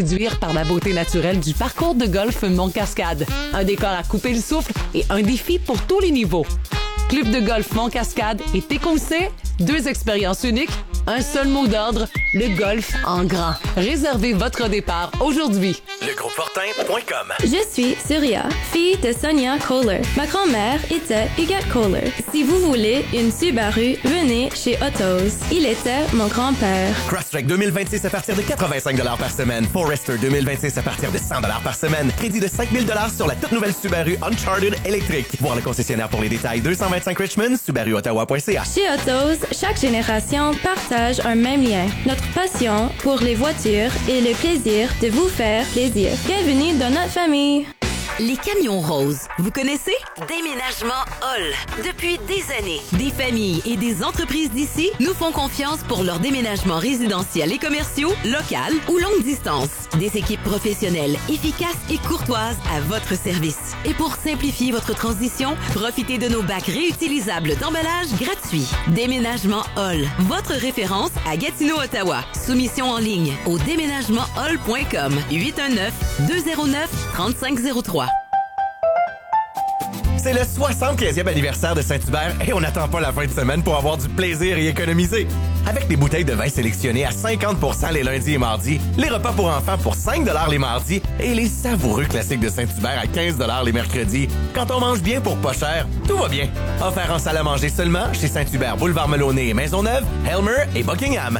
Séduire par la beauté naturelle du parcours de golf Mont-Cascade. Un décor à couper le souffle et un défi pour tous les niveaux. Club de golf Mont-Cascade et Téconcé, 2 expériences uniques, un seul mot d'ordre, le golf en grand. Réservez votre départ aujourd'hui. Legroupefortin.com. Je suis Surya, fille de Sonia Kohler. Ma grand-mère était Huguette Kohler. Si vous voulez une Subaru, venez chez Autos. Il était mon grand-père. Crosstrek 2026 à partir de 85 $ par semaine. Forester 2026 à partir de 100 $ par semaine. Crédit de 5 000 $ sur la toute nouvelle Subaru Uncharted électrique. Voir le concessionnaire pour les détails. 225 Richmond, SubaruOttawa.ca. Chez Autos, chaque génération partage un même lien. Notre passion pour les voitures et le plaisir de vous faire plaisir. Bienvenue dans notre famille. Les camions roses, vous connaissez? Déménagement Hall. Depuis des années, des familles et des entreprises d'ici nous font confiance pour leurs déménagements résidentiels et commerciaux, local ou longue distance. Des équipes professionnelles, efficaces et courtoises à votre service. Et pour simplifier votre transition, profitez de nos bacs réutilisables d'emballage gratuits. Déménagement Hall, votre référence à Gatineau, Ottawa. Soumission en ligne au déménagementhall.com 819-209-3503. C'est le 75e anniversaire de Saint-Hubert et on n'attend pas la fin de semaine pour avoir du plaisir et économiser. Avec des bouteilles de vin sélectionnées à 50 % les lundis et mardis, les repas pour enfants pour 5 $ les mardis et les savoureux classiques de Saint-Hubert à 15 $ les mercredis. Quand on mange bien pour pas cher, tout va bien. Offert en salle à manger seulement chez Saint-Hubert, Boulevard Melonnet et Maisonneuve, Helmer et Buckingham.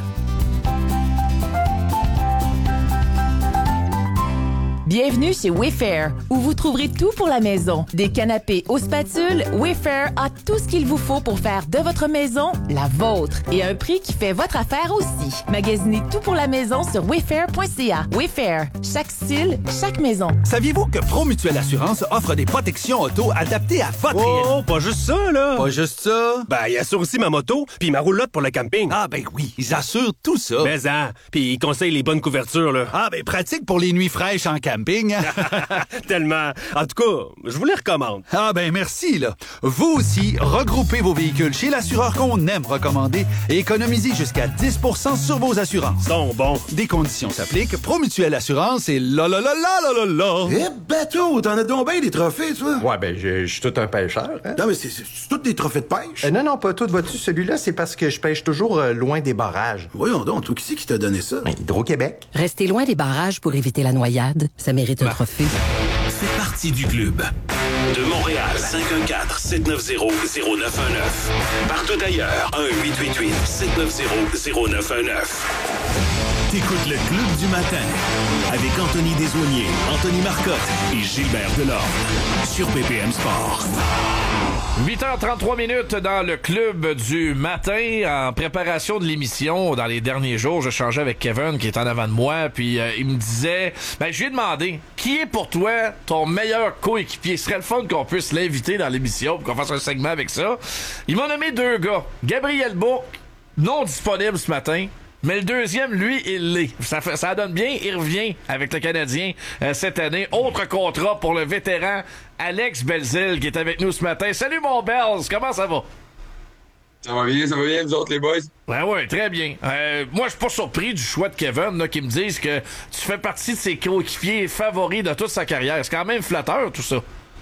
Bienvenue chez Wayfair, où vous trouverez tout pour la maison. Des canapés aux spatules, Wayfair a tout ce qu'il vous faut pour faire de votre maison la vôtre. Et à un prix qui fait votre affaire aussi. Magasinez tout pour la maison sur wayfair.ca. Wayfair, chaque style, chaque maison. Saviez-vous que Promutuelle Assurance offre des protections auto adaptées à votre... Oh, pas juste ça, là! Pas juste ça? Ben, il assure aussi ma moto, puis ma roulotte pour le camping. Ah, ben oui, ils assurent tout ça. Mais hein, puis ils conseillent les bonnes couvertures, là. Ah, ben pratique pour les nuits fraîches en camping. Tellement. En tout cas, je vous les recommande. Ah, ben merci, là. Vous aussi, regroupez vos véhicules chez l'assureur qu'on aime recommander et économisez jusqu'à 10 % sur vos assurances. Bon. Des conditions s'appliquent. Promutuelle Assurance et la. Eh, bateau, t'en as donc bien des trophées, toi. Ouais, ben, je suis tout un pêcheur. Hein? Non, mais c'est tous des trophées de pêche. Non, pas tout. Vois-tu, celui-là, c'est parce que je pêche toujours loin des barrages. Voyons donc, toi, qui c'est qui t'a donné ça? Ben, Hydro-Québec. Restez loin des barrages pour éviter la noyade. Ça mérite un trophée. C'est parti du club. De Montréal, 514-790-0919. Partout ailleurs, 1-888-790-0919. T'écoutes le Club du matin avec Anthony Desaulniers, Anthony Marcotte et Gilbert Delorme sur BPM Sport. 8h33 dans le Club du matin. En préparation de l'émission, dans les derniers jours, je changeais avec Kevin qui est en avant de moi, puis il me disait, je lui ai demandé, qui est pour toi ton meilleur coéquipier? Ce serait le fun qu'on puisse l'inviter dans l'émission pour qu'on fasse un segment avec ça. Il m'a nommé 2 gars. Gabriel Bourque, non disponible ce matin. Mais le deuxième, lui, il l'est. Ça donne bien. Il revient avec le Canadien cette année. Autre contrat pour le vétéran Alex Belzile qui est avec nous ce matin. Salut mon Belz, comment ça va? Ça va bien, vous autres les boys? Ouais, très bien. Moi, je suis pas surpris du choix de Kevin, là, qui me disent que tu fais partie de ses coéquipiers favoris de toute sa carrière. C'est quand même flatteur, tout ça.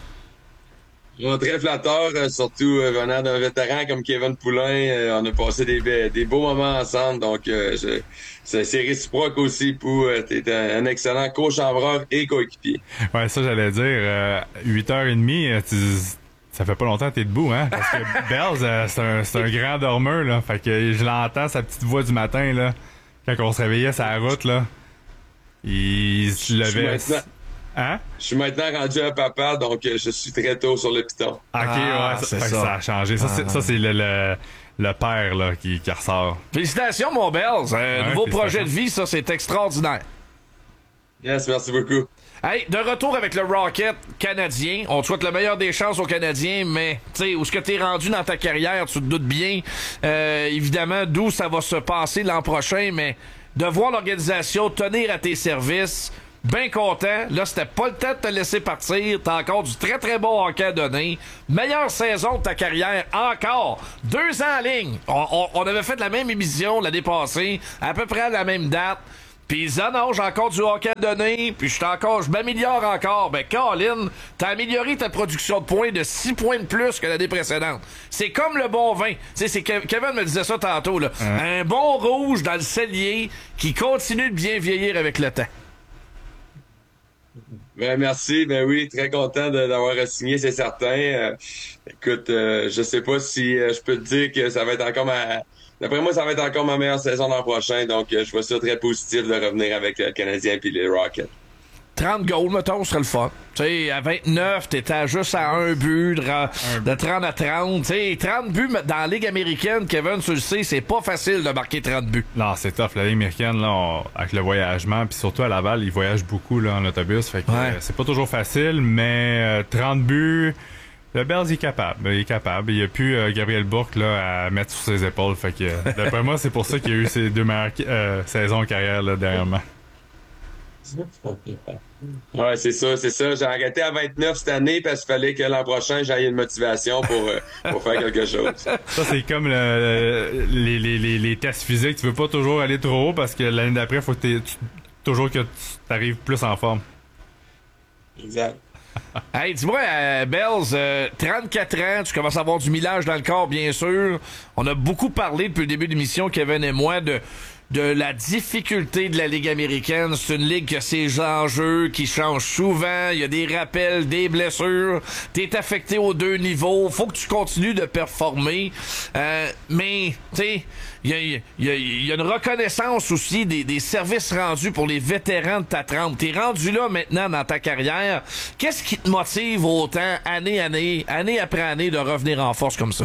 Très flatteur, surtout venant d'un vétéran comme Kevin Poulin. On a passé des beaux moments ensemble, donc c'est réciproque aussi pour t'es un excellent co-chambreur et coéquipier. Ouais, ça j'allais dire, 8h30, ça fait pas longtemps que t'es debout, hein? Parce que Bells, c'est un grand dormeur, là. Fait que je l'entends, sa petite voix du matin, là, quand on se réveillait sur la route, là. Il se levait... Hein? Je suis maintenant rendu un papa, donc je suis très tôt sur le piton. OK, ouais, ça a changé. Ça, c'est le père là, qui ressort. Félicitations, mon Bells. Nouveau projet de vie, ça, c'est extraordinaire. Yes, merci beaucoup. Hey, de retour avec le Rocket canadien. On te souhaite le meilleur des chances aux Canadiens, mais tu sais, où est-ce que t'es rendu dans ta carrière, tu te doutes bien, évidemment, d'où ça va se passer l'an prochain, mais de voir l'organisation tenir à tes services... Bien content. Là, c'était pas le temps de te laisser partir. T'as encore du très, très bon hockey à donner. Meilleure saison de ta carrière encore. 2 ans en ligne. On avait fait la même émission l'année passée, à peu près à la même date. Puis ils disent, ah non, j'ai encore du hockey à donner, puis je m'améliore encore. Ben, Colin, t'as amélioré ta production de points de 6 points de plus que l'année précédente. C'est comme le bon vin. Tu sais, Kevin me disait ça tantôt, là. Un bon rouge dans le cellier qui continue de bien vieillir avec le temps. Ben merci, ben oui, très content d'avoir signé, c'est certain. Écoute, je sais pas si je peux te dire que ça va être encore d'après moi, ça va être encore ma meilleure saison l'an prochain, donc je vois ça très positif de revenir avec le Canadien puis les Rockets. 30 goals, mettons, ce serait le fun. Tu sais, à 29, t'étais juste à un but, de 30 à 30. Tu sais, 30 buts dans la Ligue américaine, Kevin, tu le sais, c'est pas facile de marquer 30 buts. Non, c'est tough. La Ligue américaine, là, avec le voyagement, puis surtout à Laval, ils voyagent beaucoup là, en autobus. Fait que c'est pas toujours facile, mais 30 buts... Le Bells, il est capable. Il n'y a plus Gabriel Bourque là, à mettre sur ses épaules. Fait que, d'après moi, c'est pour ça qu'il y a eu ses 2 meilleures saisons en carrière là, dernièrement. Ouais, c'est ça. J'ai arrêté à 29 cette année parce qu'il fallait que l'an prochain, j'aille une motivation pour faire quelque chose. Ça, c'est comme les tests physiques. Tu veux pas toujours aller trop haut parce que l'année d'après, il faut que toujours que tu arrives plus en forme. Exact. Hey, dis-moi, Bells, 34 ans, tu commences à avoir du millage dans le corps, bien sûr. On a beaucoup parlé depuis le début de l'émission, Kevin et moi, de la difficulté de la Ligue américaine. C'est une ligue qui a ses enjeux, qui changent souvent. Il y a des rappels, des blessures. T'es affecté aux 2 niveaux. Faut que tu continues de performer. Mais, tu sais, il y a une reconnaissance aussi des services rendus pour les vétérans de ta trempe. T'es rendu là maintenant dans ta carrière. Qu'est-ce qui te motive autant, année après année, de revenir en force comme ça?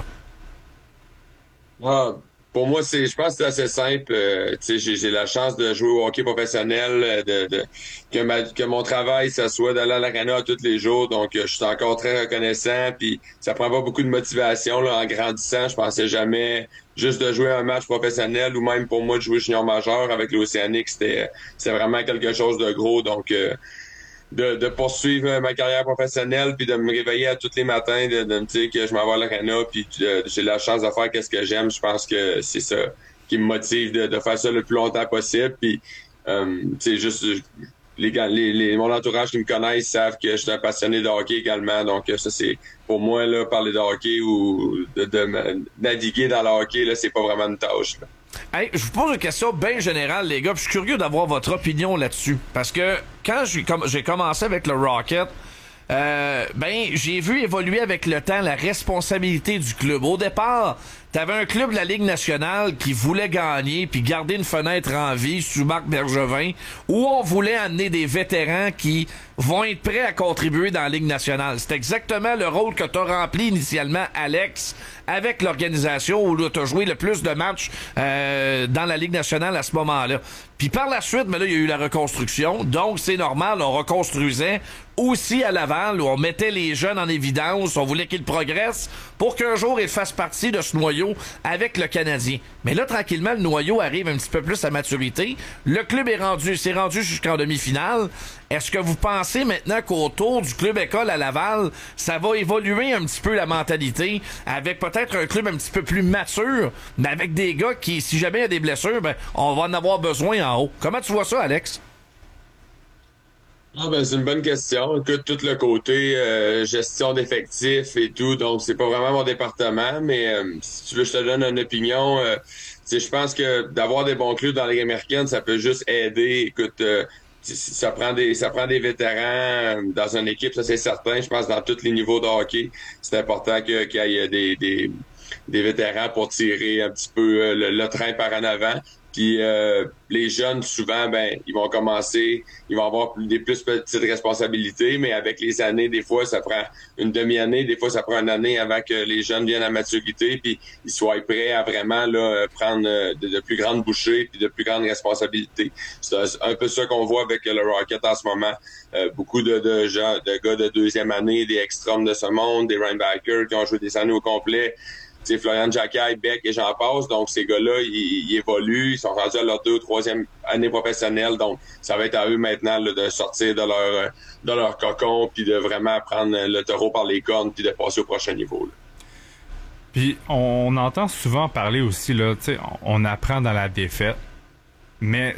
Pour moi, je pense que c'est assez simple. J'ai la chance de jouer au hockey professionnel, que mon travail, ça soit d'aller à l'aréna tous les jours. Donc, je suis encore très reconnaissant. Puis, ça prend pas beaucoup de motivation là, en grandissant. Je pensais jamais juste de jouer un match professionnel ou même pour moi de jouer junior majeur avec l'Océanique. C'était vraiment quelque chose de gros. Donc, de poursuivre ma carrière professionnelle puis de me réveiller à tous les matins, de me dire que je m'en vais à l'aréna puis j'ai la chance de faire qu'est-ce que j'aime. Je pense que c'est ça qui me motive de faire ça le plus longtemps possible. Puis c'est juste mon entourage qui me connaissent savent que je suis un passionné de hockey également. Donc ça, c'est pour moi là, parler de hockey ou de naviguer dans le hockey, là, c'est pas vraiment une tâche là. Hey, je vous pose une question bien générale, les gars, puis je suis curieux d'avoir votre opinion là-dessus. Parce que quand j'ai commencé avec le Rocket, j'ai vu évoluer avec le temps la responsabilité du club. Au départ, t'avais un club de la Ligue nationale qui voulait gagner puis garder une fenêtre en vie sous Marc Bergevin, où on voulait amener des vétérans qui vont être prêts à contribuer dans la Ligue nationale. C'est exactement le rôle que t'as rempli initialement, Alex, avec l'organisation où t'as joué le plus de matchs dans la Ligue nationale à ce moment-là. Puis par la suite, mais là, il y a eu la reconstruction, donc c'est normal, on reconstruisait aussi à Laval, où on mettait les jeunes en évidence, on voulait qu'ils progressent pour qu'un jour ils fassent partie de ce noyau avec le Canadien. Mais là, tranquillement, le noyau arrive un petit peu plus à maturité. Le club s'est rendu jusqu'en demi-finale. Est-ce que vous pensez maintenant qu'autour du club école à Laval, ça va évoluer un petit peu la mentalité avec peut-être un club un petit peu plus mature, mais avec des gars qui, si jamais il y a des blessures, on va en avoir besoin en haut. Comment tu vois ça, Alex? C'est une bonne question. Écoute, tout le côté gestion d'effectifs et tout, donc c'est pas vraiment mon département, mais si tu veux, je te donne une opinion. Je pense que d'avoir des bons clubs dans la Ligue américaine, ça peut juste aider. Écoute, ça prend des vétérans dans une équipe, ça c'est certain. Je pense dans tous les niveaux de hockey, c'est important qu'il y ait des vétérans pour tirer un petit peu le train par en avant. Puis les jeunes, souvent, ils vont commencer, ils vont avoir des plus petites responsabilités, mais avec les années, des fois, ça prend une demi-année, des fois, ça prend une année avant que les jeunes viennent à maturité, puis ils soient prêts à vraiment là, prendre de plus grandes bouchées puis de plus grandes responsabilités. C'est un peu ça qu'on voit avec le Rocket en ce moment. Beaucoup de gars de deuxième année, des extrêmes de ce monde, des linebackers qui ont joué des années au complet. C'est Florian Jacquet, Beck et j'en passe. Donc, ces gars-là, ils évoluent. Ils sont rendus à leur 2e ou 3e année professionnelle. Donc, ça va être à eux maintenant là, de sortir de leur cocon puis de vraiment prendre le taureau par les cornes puis de passer au prochain niveau. Là. Puis, on entend souvent parler aussi, là, tu sais, on apprend dans la défaite. Mais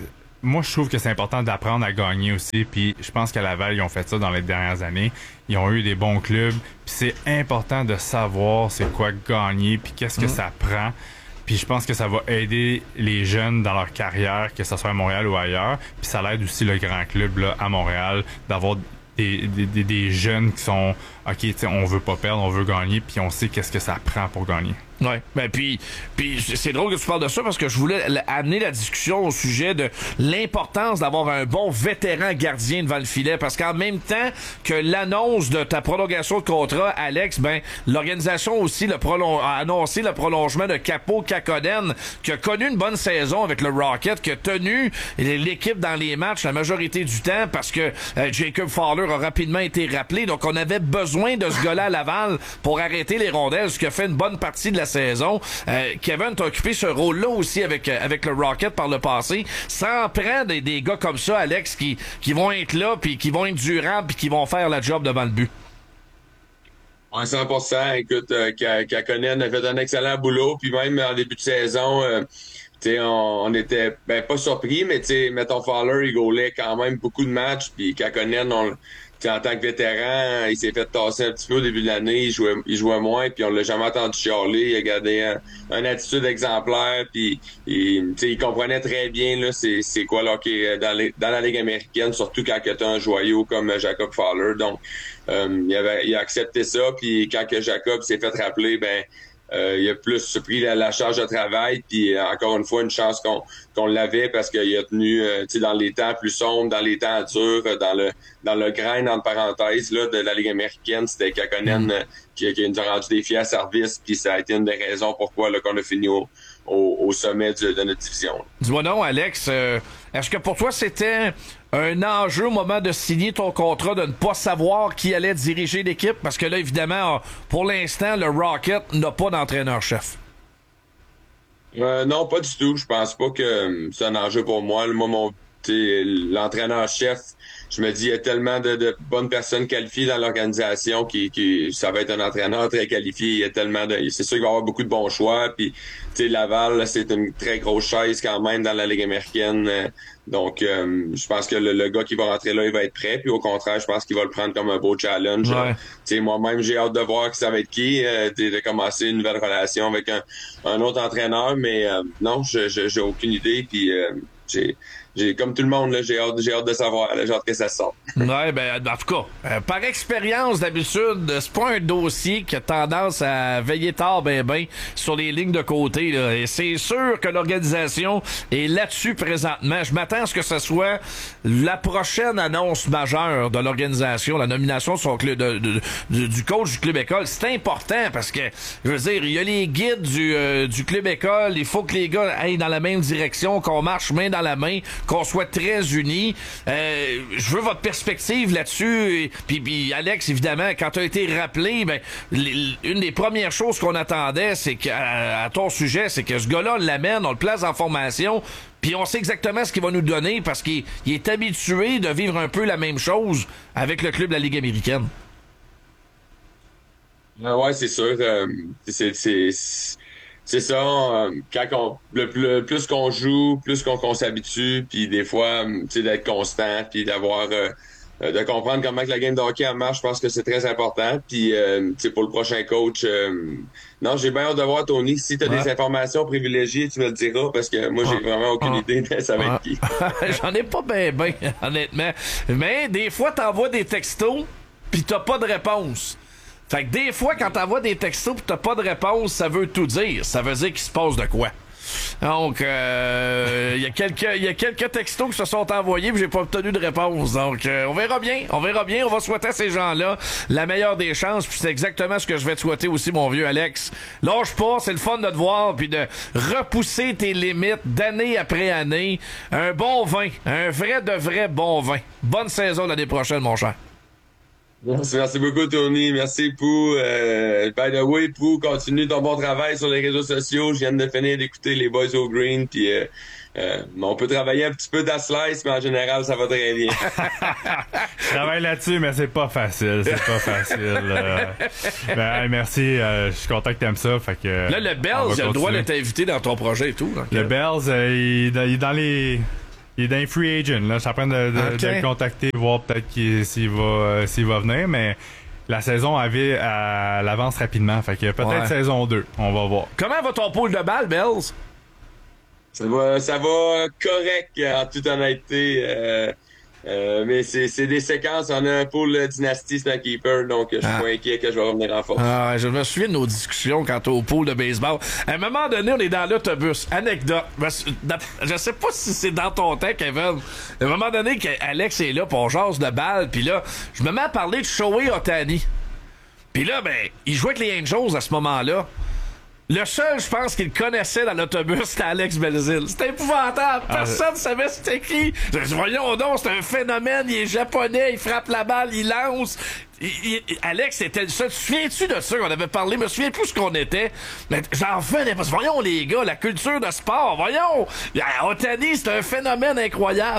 moi, je trouve que c'est important d'apprendre à gagner aussi. Puis je pense qu'à Laval, ils ont fait ça dans les dernières années. Ils ont eu des bons clubs. Puis c'est important de savoir c'est quoi gagner, puis qu'est-ce que ça prend. Puis je pense que ça va aider les jeunes dans leur carrière, que ce soit à Montréal ou ailleurs. Puis ça l'aide aussi le grand club là, à Montréal d'avoir des jeunes qui sont OK, tu sais, on veut pas perdre, on veut gagner, puis on sait qu'est-ce que ça prend pour gagner. Ouais, ben puis c'est drôle que tu parles de ça parce que je voulais amener la discussion au sujet de l'importance d'avoir un bon vétéran gardien devant le filet parce qu'en même temps que l'annonce de ta prolongation de contrat, Alex, ben l'organisation aussi a annoncé le prolongement de Kaapo Kähkönen qui a connu une bonne saison avec le Rocket, qui a tenu l'équipe dans les matchs la majorité du temps parce que Jacob Fowler a rapidement été rappelé, donc on avait besoin de ce gars-là à Laval pour arrêter les rondelles, ce qui a fait une bonne partie de la saison. Kevin, t'as occupé ce rôle-là aussi avec le Rocket par le passé. Ça en prend des gars comme ça, Alex, qui vont être là, puis qui vont être durables, puis qui vont faire la job devant le but. Ouais, 100%. Écoute, Kähkönen a fait un excellent boulot, puis même en début de saison, on était pas surpris, mais mettons Fowler, il gaulait quand même beaucoup de matchs, puis Kähkönen, en tant que vétéran, il s'est fait tasser un petit peu au début de l'année, il jouait moins, puis on l'a jamais entendu chialer, il a gardé une attitude exemplaire, puis il comprenait très bien là c'est quoi l'hockey dans la Ligue américaine, surtout quand tu as un joyau comme Jacob Fowler. Donc il a accepté ça, puis quand que Jacob s'est fait rappeler, il a plus pris la charge de travail, puis encore une fois une chance qu'on l'avait parce qu'il a tenu dans les temps plus sombres, dans les temps durs, dans le grind entre parenthèses là de la Ligue américaine, c'était Kähkönen qui nous a rendu des fiers services, puis ça a été une des raisons pourquoi là, qu'on a fini au sommet de notre division. Dis-moi donc, Alex, est-ce que pour toi c'était un enjeu au moment de signer ton contrat de ne pas savoir qui allait diriger l'équipe? Parce que là, évidemment, pour l'instant, le Rocket n'a pas d'entraîneur-chef. Non, pas du tout. Je pense pas que c'est un enjeu pour moi. Moi, l'entraîneur-chef, je me dis, il y a tellement de bonnes personnes qualifiées dans l'organisation qui ça va être un entraîneur très qualifié. Il y a tellement c'est sûr qu'il va y avoir beaucoup de bons choix. Puis, Laval, là, c'est une très grosse chaise quand même dans la Ligue américaine. Donc, je pense que le gars qui va rentrer là, il va être prêt. Puis au contraire, je pense qu'il va le prendre comme un beau challenge. Ouais. Moi-même, j'ai hâte de voir que ça va être qui. De commencer une nouvelle relation avec un autre entraîneur. Mais non, j'ai aucune idée. Puis j'ai comme tout le monde, là, j'ai hâte de savoir, là, j'ai hâte que ça sorte. Ouais, en tout cas, par expérience, d'habitude, c'est pas un dossier qui a tendance à veiller tard sur les lignes de côté, là. Et c'est sûr que l'organisation est là-dessus présentement. Je m'attends à ce que ce soit la prochaine annonce majeure de l'organisation, la nomination du coach du club école. C'est important parce que, je veux dire, il y a les guides du club école. Il faut que les gars aillent dans la même direction, qu'on marche main dans la main, qu'on soit très unis. Je veux votre perspective là-dessus. Puis Alex, évidemment, quand tu as été rappelé, une des premières choses qu'on attendait, c'est à ton sujet, c'est que ce gars-là, on l'amène, on le place en formation, puis on sait exactement ce qu'il va nous donner parce qu'il est habitué de vivre un peu la même chose avec le club de la Ligue américaine. Ouais, c'est sûr. C'est ça, quand le plus qu'on joue, plus qu'on s'habitue, puis des fois, d'être constant, puis d'avoir de comprendre comment que la game de hockey marche, je pense que c'est très important. Puis pour le prochain coach, non, j'ai bien hâte de voir, Tony. Si tu as des informations privilégiées, tu me le diras, parce que moi, j'ai vraiment aucune idée de ça va être qui. J'en ai pas ben, honnêtement. Mais des fois, t'envoies des textos, puis t'as pas de réponse. Fait que des fois, quand t'envoies des textos pis t'as pas de réponse, ça veut tout dire. Ça veut dire qu'il se passe de quoi. Donc, il y a quelques textos qui se sont envoyés pis j'ai pas obtenu de réponse. Donc, on verra bien. On va souhaiter à ces gens-là la meilleure des chances, puis c'est exactement ce que je vais te souhaiter aussi, mon vieux Alex. Lâche pas, c'est le fun de te voir puis de repousser tes limites d'année après année. Un bon vin, un vrai de vrai bon vin. Bonne saison l'année prochaine, mon cher. Merci beaucoup, Tony. Merci, Pou. By the way, Pou, continue ton bon travail sur les réseaux sociaux. Je viens de finir d'écouter les Boys au Green, puis on peut travailler un petit peu dans Slice, mais en général, ça va très bien. Je travaille là-dessus, mais c'est pas facile. Merci. Je suis content que t'aimes ça. Fait que, là, le Bells, il a le droit d'être invité dans ton projet et tout. Donc, le Bells, il est dans les... Il est dans les free agent, là. Je suis en train de le contacter, voir peut-être s'il va venir, mais la saison l'avance rapidement. Fait que peut-être saison 2. On va voir. Comment va ton pool de balles, Bells? Ça va correct, en toute honnêteté. Mais c'est des séquences. On a un pool dynastie, c'est un keeper, donc je suis pas inquiet que je vais revenir en force. Je me souviens de nos discussions quant au pool de baseball. À un moment donné, on est dans l'autobus. Anecdote. Je sais pas si c'est dans ton temps, Kevin. À un moment donné, Alex est là, pis on jase de balles, puis là, je me mets à parler de Shohei Ohtani. Puis là, il jouait avec les Angels à ce moment-là. Le seul, je pense, qu'il connaissait dans l'autobus, c'était Alex Belzile. C'était épouvantable. Personne ne savait c'était qui. Voyons donc, c'est un phénomène. Il est japonais, il frappe la balle, il lance. Alex était le seul. Te souviens-tu de ça qu'on avait parlé? Je me souviens plus ce qu'on était. Mais j'en revenais parce que voyons les gars, la culture de sport, voyons. Ohtani, c'est un phénomène incroyable.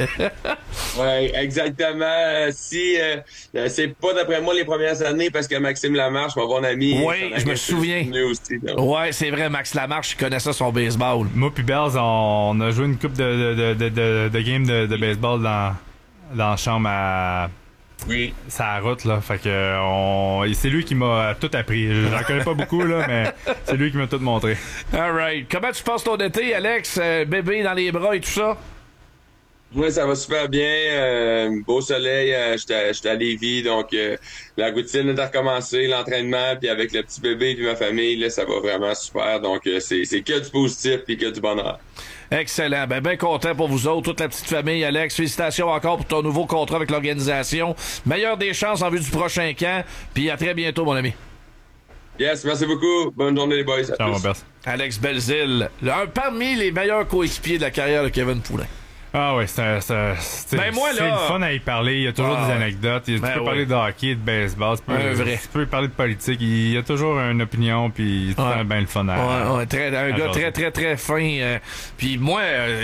Ouais, exactement. Si c'est pas d'après moi les premières années parce que Maxime Lamarche, mon bon ami. Oui, je me souviens. Aussi, ouais, c'est vrai, Max Lamarche, il connaissait son baseball. Moi puis Bells, on a joué une couple de games de baseball dans la chambre à... Oui. C'est la route, là. Fait que c'est lui qui m'a tout appris. J'en connais pas beaucoup, là, mais c'est lui qui m'a tout montré. All right. Comment tu passes ton été, Alex? Bébé dans les bras et tout ça? Oui, ça va super bien. Beau soleil. J'étais à Lévis, donc la routine est à recommencer, l'entraînement, puis avec le petit bébé et ma famille, là, ça va vraiment super. Donc, c'est que du positif et que du bonheur. Excellent. Ben content pour vous autres, toute la petite famille, Alex. Félicitations encore pour ton nouveau contrat avec l'organisation. Meilleure des chances en vue du prochain camp. Puis à très bientôt, mon ami. Yes, merci beaucoup. Bonne journée, les boys. Alex Belzile, parmi les meilleurs coéquipiers de la carrière de Kevin Poulin. Ah ouais, c'est le fun à y parler. Il y a toujours des anecdotes. Tu peux parler de hockey, de baseball. Tu peux parler de politique. Il y a toujours une opinion, puis c'est bien le fun à un gars très, très, très fin. Puis moi,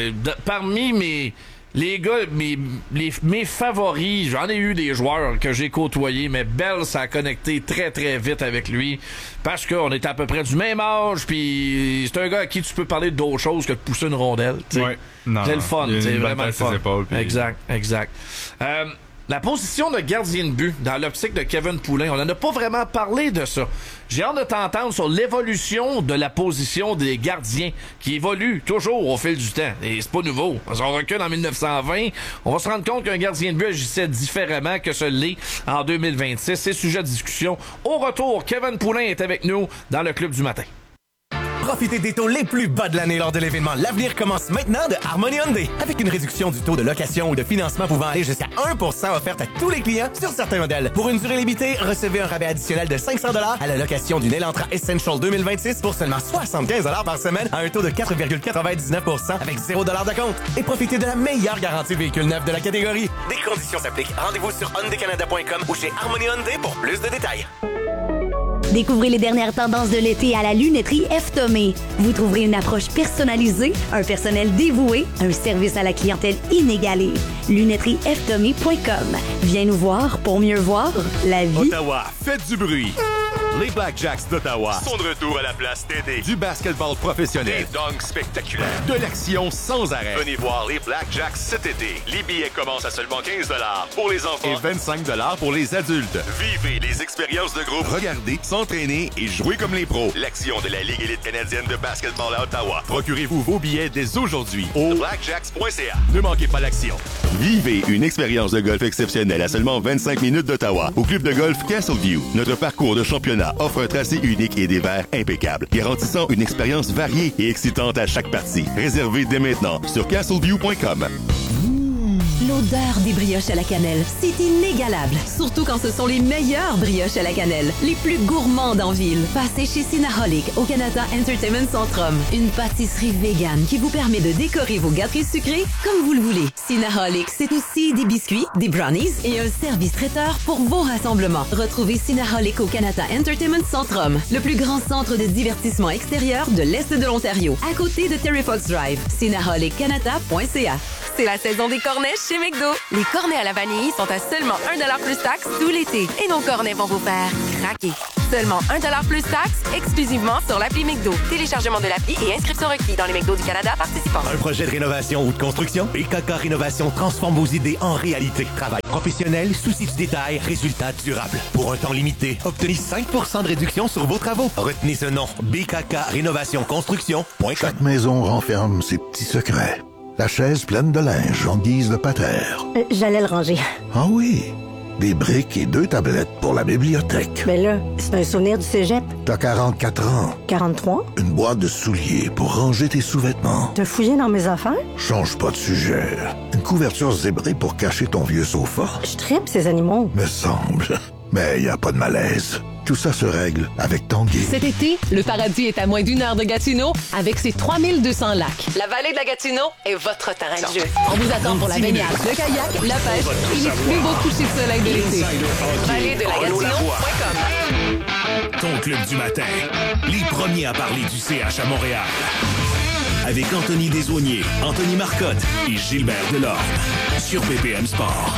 parmi les gars, mes favoris, j'en ai eu des joueurs que j'ai côtoyés, mais Bell, ça a connecté très, très vite avec lui parce qu'on est à peu près du même âge, puis c'est un gars à qui tu peux parler d'autre chose que de pousser une rondelle. Ouais. C'est le fun, c'est vraiment le fun. Exact. La position de gardien de but dans l'optique de Kevin Poulin, on n'en a pas vraiment parlé de ça. J'ai hâte de t'entendre sur l'évolution de la position des gardiens qui évolue toujours au fil du temps. Et c'est pas nouveau. Si on recule en 1920, on va se rendre compte qu'un gardien de but agissait différemment que ce l'est en 2026. C'est sujet de discussion. Au retour, Kevin Poulin est avec nous dans le Club du matin. Profitez des taux les plus bas de l'année lors de l'événement L'Avenir commence maintenant de Harmony Hyundai. Avec une réduction du taux de location ou de financement pouvant aller jusqu'à 1% offerte à tous les clients sur certains modèles. Pour une durée limitée, recevez un rabais additionnel de 500 $ à la location d'une Elantra Essential 2026 pour seulement 75 $ par semaine à un taux de 4,99% avec 0 $ d'acompte. Et profitez de la meilleure garantie véhicule neuf de la catégorie. Des conditions s'appliquent. Rendez-vous sur hyundaicanada.com ou chez Harmony Hyundai pour plus de détails. Découvrez les dernières tendances de l'été à la lunetterie F. Thomé. Vous trouverez une approche personnalisée, un personnel dévoué, un service à la clientèle inégalé. lunetteriefthomé.com. Viens nous voir pour mieux voir la vie. Ottawa, faites du bruit. Les Blackjacks d'Ottawa sont de retour à la place Tédé. Du basketball professionnel, des dunks spectaculaires, de l'action sans arrêt. Venez voir les Blackjacks cet été. Les billets commencent à seulement 15 $ pour les enfants et 25 $ pour les adultes. Vivez les expériences de groupe, regardez, s'entraîner et jouer comme les pros. L'action de la Ligue élite canadienne de basketball à Ottawa. Procurez-vous vos billets dès aujourd'hui au blackjacks.ca. Ne manquez pas l'action. Vivez une expérience de golf exceptionnelle à seulement 25 minutes d'Ottawa au club de golf Castleview. Notre parcours de championnat offre un tracé unique et des verres impeccables, garantissant une expérience variée et excitante à chaque partie. Réservez dès maintenant sur castleview.com. L'odeur des brioches à la cannelle, c'est inégalable. Surtout quand ce sont les meilleures brioches à la cannelle, les plus gourmandes en ville. Passez chez Cinnaholic au Canada Entertainment Centrum. Une pâtisserie végane qui vous permet de décorer vos gâteries sucrées comme vous le voulez. Cinnaholic, c'est aussi des biscuits, des brownies et un service traiteur pour vos rassemblements. Retrouvez Cinnaholic au Canada Entertainment Centrum, le plus grand centre de divertissement extérieur de l'Est de l'Ontario, à côté de Terry Fox Drive. Cinnaholic-canada.ca. C'est la saison des cornets chez McDo. Les cornets à la vanille sont à seulement 1 $ plus taxe tout l'été. Et nos cornets vont vous faire craquer. Seulement 1$ plus taxe, exclusivement sur l'appli McDo. Téléchargement de l'appli et inscription requis dans les McDo du Canada participants. Un projet de rénovation ou de construction? BKK Rénovation transforme vos idées en réalité. Travail professionnel, souci du détail, résultat durable. Pour un temps limité, obtenez 5% de réduction sur vos travaux. Retenez ce nom, BKK Rénovation Construction.com. Chaque maison renferme ses petits secrets. La chaise pleine de linge en guise de pater. J'allais le ranger. Ah oui, des briques et 2 tablettes pour la bibliothèque. Mais là, c'est un souvenir du cégep. T'as 44 ans. 43? Une boîte de souliers pour ranger tes sous-vêtements. T'as fouillé dans mes affaires? Change pas de sujet. Une couverture zébrée pour cacher ton vieux sofa. Je tripe ces animaux. Me semble. Mais y a pas de malaise. Tout ça se règle avec Tanguay. Cet été, le paradis est à moins d'1 heure de Gatineau avec ses 3200 lacs. La vallée de la Gatineau est votre terrain de jeu. On vous attend pour la baignade, le kayak, la pêche et les plus beaux couchers de soleil de l'été. Vallée-de-la-Gatineau.com. Ton club du matin. Les premiers à parler du CH à Montréal. Avec Anthony Desaulniers, Anthony Marcotte et Gilbert Delorme. Sur BPM Sport.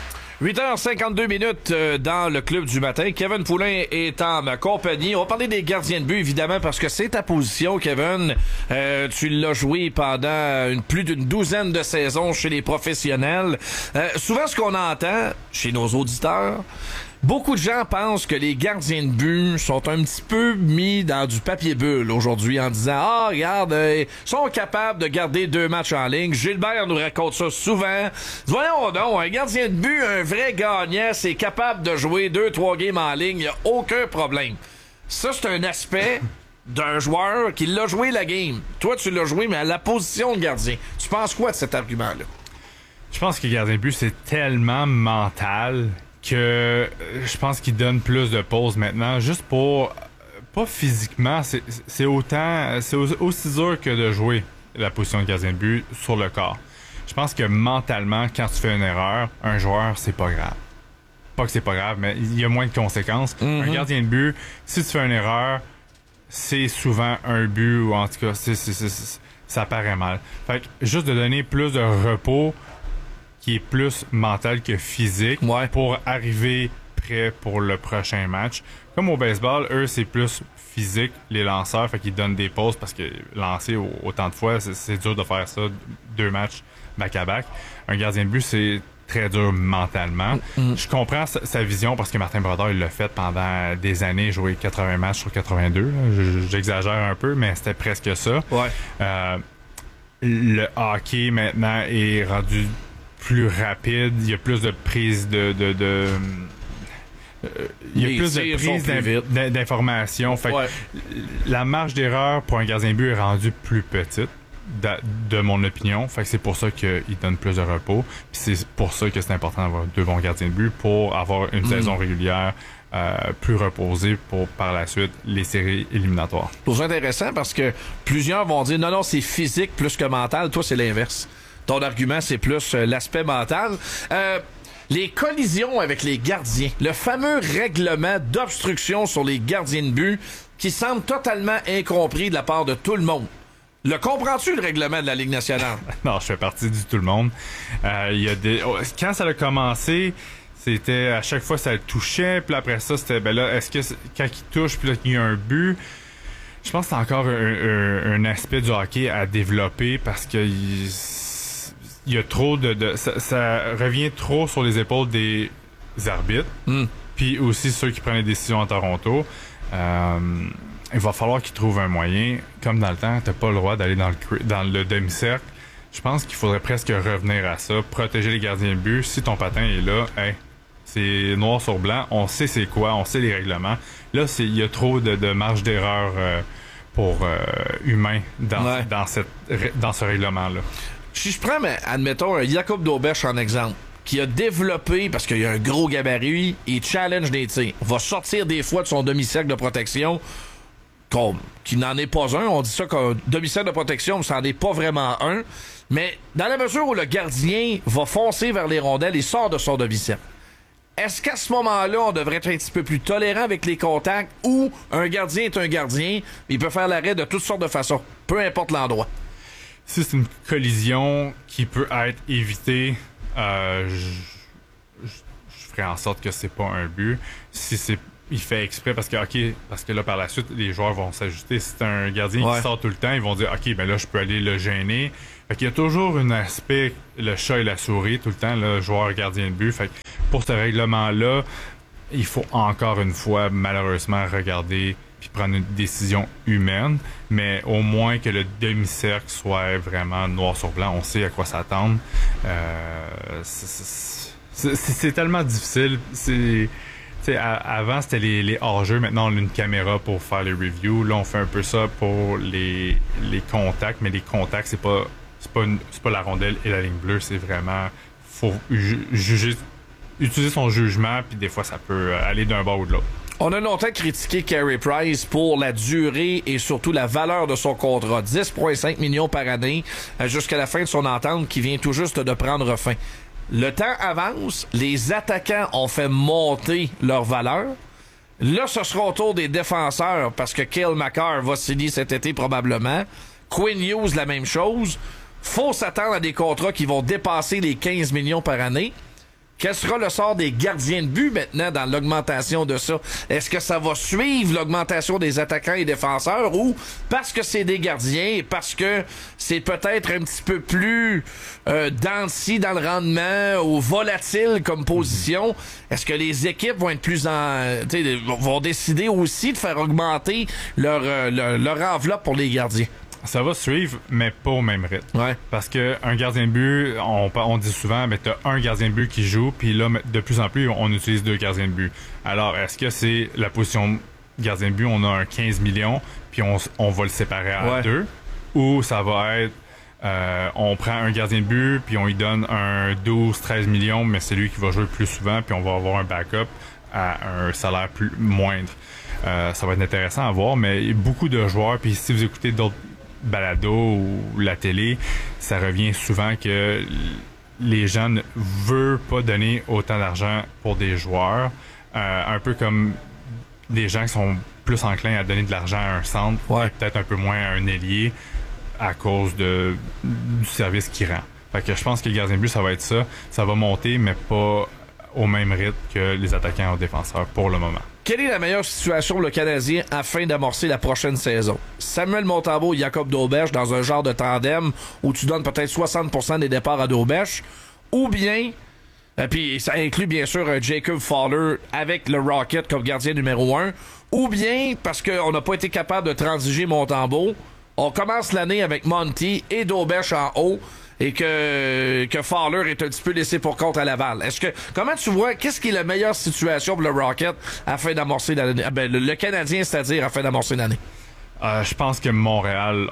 8h52 dans le club du matin. Kevin Poulin est en ma compagnie. On va parler des gardiens de but, évidemment, parce que c'est ta position, Kevin. Tu l'as joué pendant plus d'une douzaine de saisons chez les professionnels. Souvent, ce qu'on entend chez nos auditeurs, beaucoup de gens pensent que les gardiens de but sont un petit peu mis dans du papier bulle aujourd'hui en disant « Ah, regarde, ils sont capables de garder 2 matchs en ligne. » Gilbert nous raconte ça souvent. Voyons donc, un gardien de but, un vrai gagnant, c'est capable de jouer 2-3 games en ligne. Il n'y a aucun problème. Ça, c'est un aspect d'un joueur qui l'a joué la game. Toi, tu l'as joué, mais à la position de gardien. Tu penses quoi de cet argument-là? Je pense que le gardien de but, c'est tellement mental que je pense qu'il donne plus de pauses maintenant, juste pour pas physiquement, c'est aussi dur que de jouer la position de gardien de but sur le corps. Je pense que mentalement, quand tu fais une erreur, un joueur, c'est pas grave. Pas que c'est pas grave, mais il y a moins de conséquences. Un gardien de but, si tu fais une erreur, c'est souvent un but, ou en tout cas, ça paraît mal. Fait que juste de donner plus de repos qui est plus mental que physique pour arriver prêt pour le prochain match. Comme au baseball, eux, c'est plus physique, les lanceurs, fait qu'ils donnent des pauses parce que lancer autant de fois, c'est dur de faire ça, 2 matchs back-à-back. Un gardien de but, c'est très dur mentalement. Je comprends sa vision parce que Martin Brodeur, il l'a fait pendant des années, jouer 80 matchs sur 82. Là. J'exagère un peu, mais c'était presque ça. Le hockey, maintenant, est rendu plus rapide, il y a plus de prise il y a plus de prise d'informations. Fait que la marge d'erreur pour un gardien de but est rendue plus petite, de mon opinion. Fait que c'est pour ça qu'il donne plus de repos. Puis c'est pour ça que c'est important d'avoir 2 bons gardiens de but pour avoir une saison régulière plus reposée pour par la suite les séries éliminatoires. Je trouve ça intéressant parce que plusieurs vont dire non, c'est physique plus que mental. Toi, c'est l'inverse. Ton argument, c'est plus l'aspect mental. Les collisions avec les gardiens, le fameux règlement d'obstruction sur les gardiens de but qui semble totalement incompris de la part de tout le monde. Le comprends-tu, le règlement de la Ligue nationale? Non, je fais partie du tout le monde. Quand ça a commencé, c'était à chaque fois ça le touchait, puis après ça, c'était est-ce que quand il touche, puis là, il y a un but... Je pense que c'est encore un aspect du hockey à développer parce que il y a trop ça revient trop sur les épaules des arbitres, puis aussi ceux qui prennent les décisions à Toronto. Il va falloir qu'ils trouvent un moyen. Comme dans le temps, t'as pas le droit d'aller dans le demi-cercle. Je pense qu'il faudrait presque revenir à ça, protéger les gardiens de but. Si ton patin est là, c'est noir sur blanc, on sait c'est quoi, on sait les règlements. Là, il y a trop de marge d'erreur pour humain dans ce règlement-là. Si je prends, admettons, un Jacob Dauberche en exemple, qui a développé, parce qu'il y a un gros gabarit, il challenge des tirs, va sortir des fois de son demi-cercle de protection, qui n'en est pas un. On dit ça qu'un demi-cercle de protection, ça n'en est pas vraiment un. Mais dans la mesure où le gardien va foncer vers les rondelles et sort de son demi-cercle, est-ce qu'à ce moment-là, on devrait être un petit peu plus tolérant avec les contacts ou un gardien est un gardien, il peut faire l'arrêt de toutes sortes de façons, peu importe l'endroit? Si c'est une collision qui peut être évitée, je ferai en sorte que c'est pas un but. Si c'est il fait exprès parce que là, par la suite, les joueurs vont s'ajuster. Si c'est un gardien qui sort tout le temps, ils vont dire, OK, ben là, je peux aller le gêner. Fait qu'il y a toujours un aspect, le chat et la souris, tout le temps, le joueur gardien de but. Fait que pour ce règlement-là, il faut encore une fois, malheureusement, regarder puis prendre une décision humaine, mais au moins que le demi-cercle soit vraiment noir sur blanc. On sait à quoi s'attendre. C'est tellement difficile. Avant, c'était les hors-jeux. Maintenant, on a une caméra pour faire les reviews. Là, on fait un peu ça pour les contacts, mais les contacts, c'est pas la rondelle et la ligne bleue. C'est vraiment... faut utiliser son jugement, puis des fois, ça peut aller d'un bord ou de l'autre. On a longtemps critiqué Carey Price pour la durée et surtout la valeur de son contrat. 10,5 millions par année jusqu'à la fin de son entente qui vient tout juste de prendre fin. Le temps avance, les attaquants ont fait monter leur valeur. Là, ce sera au tour des défenseurs parce que Cale Makar va signer cet été probablement. Quinn Hughes, la même chose. Faut s'attendre à des contrats qui vont dépasser les 15 millions par année. Quel sera le sort des gardiens de but maintenant dans l'augmentation de ça? Est-ce que ça va suivre l'augmentation des attaquants et défenseurs ou parce que c'est des gardiens et parce que c'est peut-être un petit peu plus dents de scie dans le rendement ou volatile comme position, est-ce que les équipes vont être vont décider aussi de faire augmenter leur enveloppe pour les gardiens? Ça va suivre, mais pas au même rythme. Ouais. Parce que un gardien de but, on dit souvent, mais t'as un gardien de but qui joue, puis là, de plus en plus, on utilise 2 gardiens de but. Alors, est-ce que c'est la position gardien de but, on a un 15 millions, puis on va le séparer à 2, ou ça va être, on prend un gardien de but, puis on lui donne un 12-13 millions, mais c'est lui qui va jouer le plus souvent, puis on va avoir un backup à un salaire moindre. Ça va être intéressant à voir, mais beaucoup de joueurs, puis si vous écoutez d'autres balado ou la télé, ça revient souvent que les gens ne veulent pas donner autant d'argent pour des joueurs. Un peu comme des gens qui sont plus enclins à donner de l'argent à un centre, et peut-être un peu moins à un ailier à cause du service qu'il rend. Fait que je pense que le gardien de but, ça va être ça. Ça va monter, mais pas au même rythme que les attaquants ou défenseurs pour le moment. Quelle est la meilleure situation pour le Canadien afin d'amorcer la prochaine saison? Samuel Montembeault et Jacob Dauberge dans un genre de tandem où tu donnes peut-être 60% des départs à Dauberge, ou bien, puis ça inclut bien sûr un Jacob Fowler avec le Rocket comme gardien numéro 1, ou bien, parce qu'on n'a pas été capable de transiger Montembeault, on commence l'année avec Monty et Dauberge en haut, et que Fowler est un petit peu laissé pour compte à Laval. Comment tu vois, qu'est-ce qui est la meilleure situation pour le Rocket afin d'amorcer l'année? Le Canadien, c'est-à-dire afin d'amorcer l'année? Je pense que Montréal,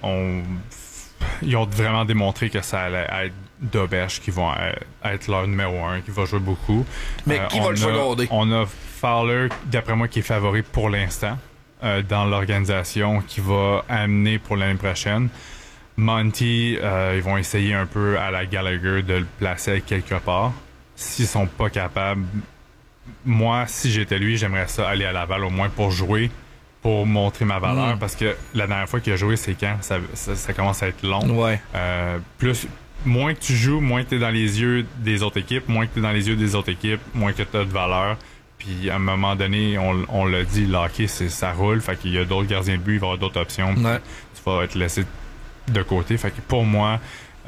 ils ont vraiment démontré que ça allait être Dauberge qui vont être leur numéro 1, qui va jouer beaucoup. Mais qui va le seconder? On a Fowler, d'après moi, qui est favori pour l'instant dans l'organisation, qui va amener pour l'année prochaine. Monty, ils vont essayer un peu à la Gallagher de le placer quelque part. S'ils sont pas capables, moi, si j'étais lui, j'aimerais ça aller à Laval au moins pour jouer, pour montrer ma valeur, parce que la dernière fois qu'il a joué, c'est quand? Ça commence à être long. Ouais. Moins que tu joues, moins que tu es dans les yeux des autres équipes, moins que tu es dans les yeux des autres équipes, moins que tu as de valeur. Puis à un moment donné, on l'a dit, le hockey, ça roule, fait qu'il y a d'autres gardiens de but, il va y avoir d'autres options. Ouais. Tu vas être laissé de côté. Fait que pour moi,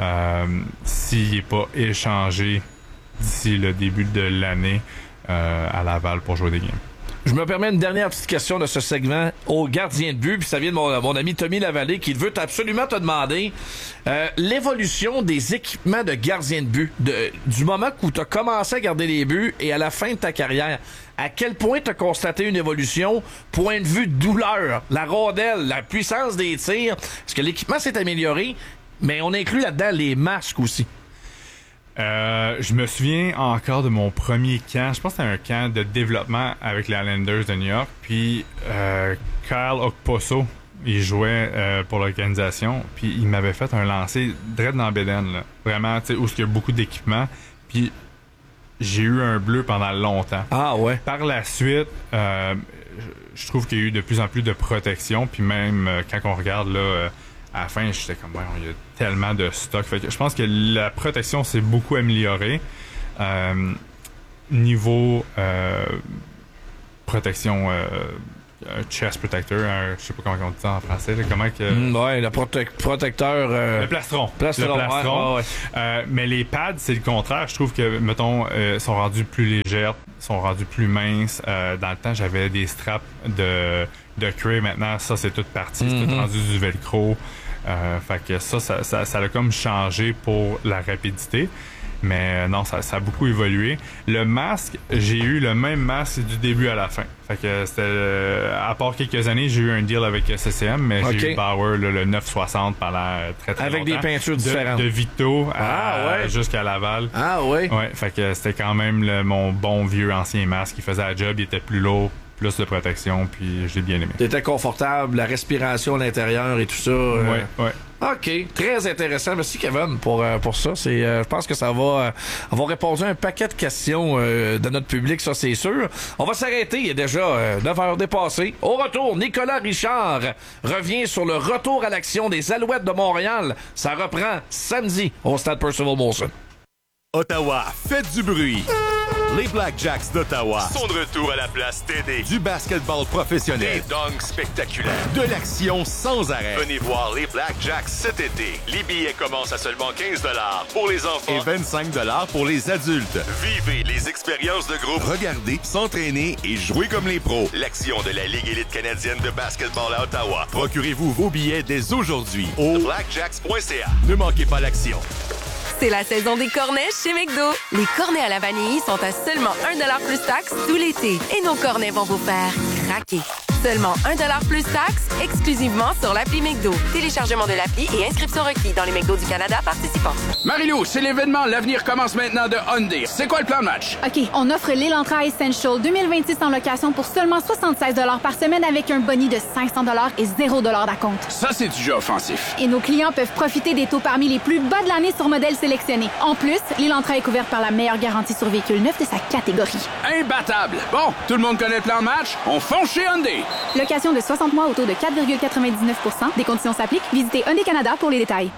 s'il n'est pas échangé d'ici le début de l'année à Laval pour jouer des games. Je me permets une dernière petite question de ce segment au gardien de but, puis ça vient de mon ami Tommy Lavallée qui veut absolument te demander l'évolution des équipements de gardien de but, du moment où tu as commencé à garder les buts et à la fin de ta carrière. À quel point tu as constaté une évolution, point de vue douleur, la rondelle, la puissance des tirs? Est-ce que l'équipement s'est amélioré? Mais on inclut là-dedans les masques aussi. Je me souviens encore de mon premier camp. Je pense que c'était un camp de développement avec les Islanders de New York. Puis Kyle Okposo, il jouait pour l'organisation. Puis il m'avait fait un lancer direct dans Bédène, là. Vraiment, tu sais, où il y a beaucoup d'équipements. Puis j'ai eu un bleu pendant longtemps. Ah ouais. Par la suite, je trouve qu'il y a eu de plus en plus de protection. Puis même quand on regarde là, à la fin, j'étais comme, ouais, il y a tellement de stock. Fait que je pense que la protection s'est beaucoup améliorée. Niveau protection, un chest protector, je sais pas comment on dit ça en français. Là, comment que... ouais, le protecteur... Le plastron. Ouais. Mais les pads, c'est le contraire. Je trouve que, mettons, sont rendus plus légères, sont rendus plus minces. Dans le temps, j'avais des straps de cuir. Maintenant, ça, c'est toute partie. C'est tout rendu du velcro. Fait que ça a comme changé pour la rapidité. Mais non, ça a beaucoup évolué. Le masque, j'ai eu le même masque du début à la fin. Fait que c'était... à part quelques années, j'ai eu un deal avec CCM, mais j'ai eu Bauer, le 960 pendant très longtemps. Avec des peintures différentes. De Vito jusqu'à Laval. Ah ouais? Ouais, fait que c'était quand même mon bon vieux ancien masque. Il faisait la job, il était plus lourd, plus de protection, puis j'ai bien aimé. T'étais confortable, la respiration à l'intérieur et tout ça. Ouais. OK, très intéressant. Merci Kevin pour ça. Je pense que ça va avoir répondu à un paquet de questions de notre public, ça c'est sûr. On va s'arrêter, il est déjà 9 heures dépassées. Au retour, Nicolas Richard revient sur le retour à l'action des Alouettes de Montréal. Ça reprend samedi au Stade Percival Molson. Ottawa, faites du bruit! Les Black Jacks d'Ottawa sont de retour à la place TD. Du basketball professionnel, des dunks spectaculaires, de l'action sans arrêt. Venez voir les Black Jacks cet été. Les billets commencent à seulement 15$ pour les enfants et 25$ pour les adultes. Vivez les expériences de groupe, regardez, s'entraîner et jouer comme les pros. L'action de la Ligue élite canadienne de basketball à Ottawa. Procurez-vous vos billets dès aujourd'hui au blackjacks.ca. Ne manquez pas l'action. C'est la saison des cornets chez McDo. Les cornets à la vanille sont à seulement 1$ plus taxes tout l'été. Et nos cornets vont vous faire craquer. Seulement 1$ plus taxes, exclusivement sur l'appli McDo. Téléchargement de l'appli et inscription requis dans les McDo du Canada participants. Marie-Lou, c'est l'événement L'avenir commence maintenant de Hyundai. C'est quoi le plan de match? OK, on offre l'Elantra Essential 2026 en location pour seulement 76$ par semaine avec un boni de 500$ et 0$ d'acompte. Ça, c'est du jeu offensif. Et nos clients peuvent profiter des taux parmi les plus bas de l'année sur modèles sélectionnés. En plus, l'Elantra est couvert par la meilleure garantie sur véhicule neuf de sa catégorie. Imbattable! Bon, tout le monde connaît le plan de match? On fonce chez Hyundai! Location de 60 mois au taux de 4,99%. Des conditions s'appliquent. Visitez Hyundai Canada pour les détails.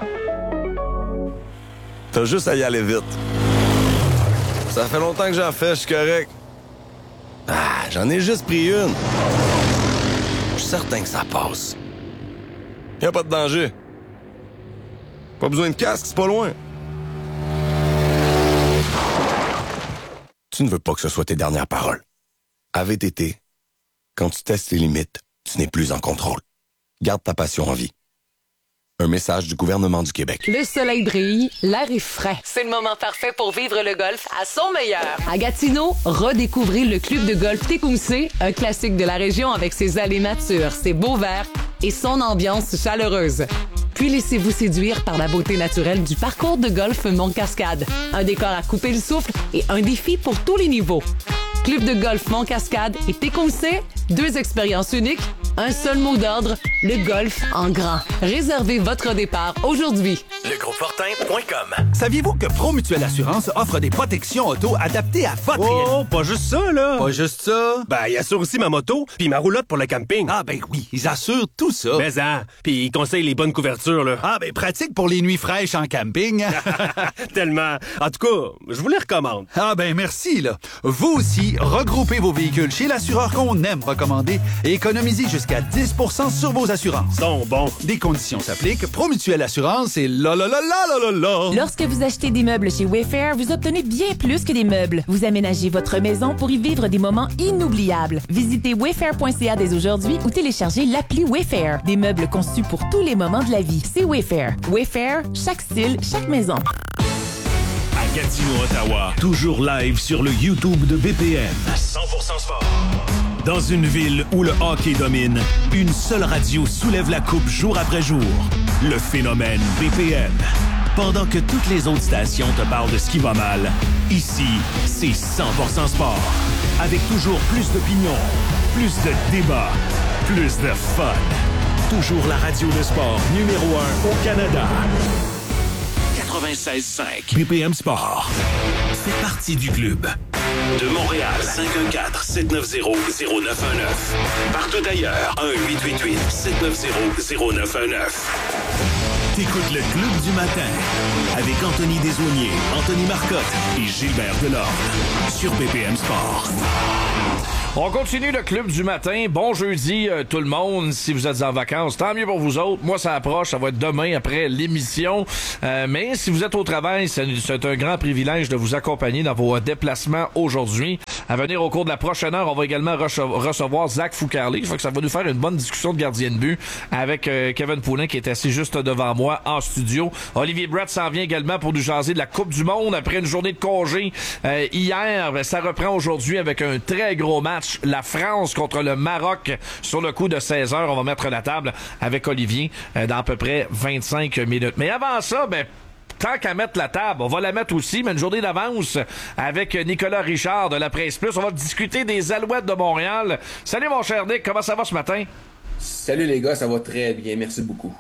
T'as juste à y aller vite. Ça fait longtemps que j'en fais, je suis correct. J'en ai juste pris une. Je suis certain que ça passe. Y a pas de danger. Pas besoin de casque, c'est pas loin. Tu ne veux pas que ce soit tes dernières paroles. À VTT, quand tu testes les limites, tu n'es plus en contrôle. Garde ta passion en vie. Un message du gouvernement du Québec. Le soleil brille, l'air est frais. C'est le moment parfait pour vivre le golf à son meilleur. À Gatineau, redécouvrez le club de golf Tecumseh, un classique de la région avec ses allées matures, ses beaux verts et son ambiance chaleureuse. Puis laissez-vous séduire par la beauté naturelle du parcours de golf Mont-Cascade. Un décor à couper le souffle et un défi pour tous les niveaux. Club de golf Mont-Cascade et Tecumseh, 2 expériences uniques, un seul mot d'ordre, le golf en grand. Réservez votre départ aujourd'hui. Legroupefortin.com. Saviez-vous que ProMutuelle Assurance offre des protections auto adaptées à votre réalité? Oh, pas juste ça, là! Pas juste ça? Ben, ils assurent aussi ma moto puis ma roulotte pour le camping. Ah, ben oui, ils assurent tout ça. Mais puis ils conseillent les bonnes couvertures, là. Ah, ben pratique pour les nuits fraîches en camping. Tellement. En tout cas, je vous les recommande. Ah, ben merci, là. Vous aussi, regroupez vos véhicules chez l'assureur qu'on aime recommander et économisez jusqu'à 10% sur vos assurances. Sont bons. Des conditions s'appliquent. ProMutuelle Assurance et la. Lorsque vous achetez des meubles chez Wayfair, vous obtenez bien plus que des meubles. Vous aménagez votre maison pour y vivre des moments inoubliables. Visitez wayfair.ca dès aujourd'hui ou téléchargez l'appli Wayfair. Des meubles conçus pour tous les moments de la vie. C'est Wayfair. Wayfair, chaque style, chaque maison. À Gatineau, Ottawa, toujours live sur le YouTube de BPM. 100% sport. Dans une ville où le hockey domine, une seule radio soulève la coupe jour après jour. Le phénomène BPM. Pendant que toutes les autres stations te parlent de ce qui va mal, ici, c'est 100% sport. Avec toujours plus d'opinions, plus de débats, plus de fun. Toujours la radio de sport numéro 1 au Canada. 96.5 BPM Sport. Fait partie du club. De Montréal, 514-790-0919. Partout ailleurs, 1-888-790-0919. T'écoutes le Club du matin avec Anthony Desaulniers, Anthony Marcotte et Gilbert Delorme sur BPM Sport. On continue le club du matin. Bon jeudi tout le monde. Si vous êtes en vacances, tant mieux pour vous autres. Moi, ça approche. Ça va être demain après l'émission. Mais si vous êtes au travail, c'est un grand privilège de vous accompagner dans vos déplacements aujourd'hui. À venir au cours de la prochaine heure, on va également recevoir Zach Foucarlé. Ça va nous faire une bonne discussion de gardien de but avec Kevin Poulin qui est assis juste devant moi en studio. Olivier Brett s'en vient également pour nous jaser de la Coupe du Monde après une journée de congé hier. Ça reprend aujourd'hui avec un très gros match. La France contre le Maroc sur le coup de 16h. On va mettre la table avec Olivier dans à peu près 25 minutes. Mais avant ça, tant qu'à mettre la table, on va la mettre aussi, mais une journée d'avance avec Nicolas Richard de la Presse Plus. On va discuter des Alouettes de Montréal. Salut mon cher Nick, comment ça va ce matin? Salut les gars, ça va très bien, merci beaucoup.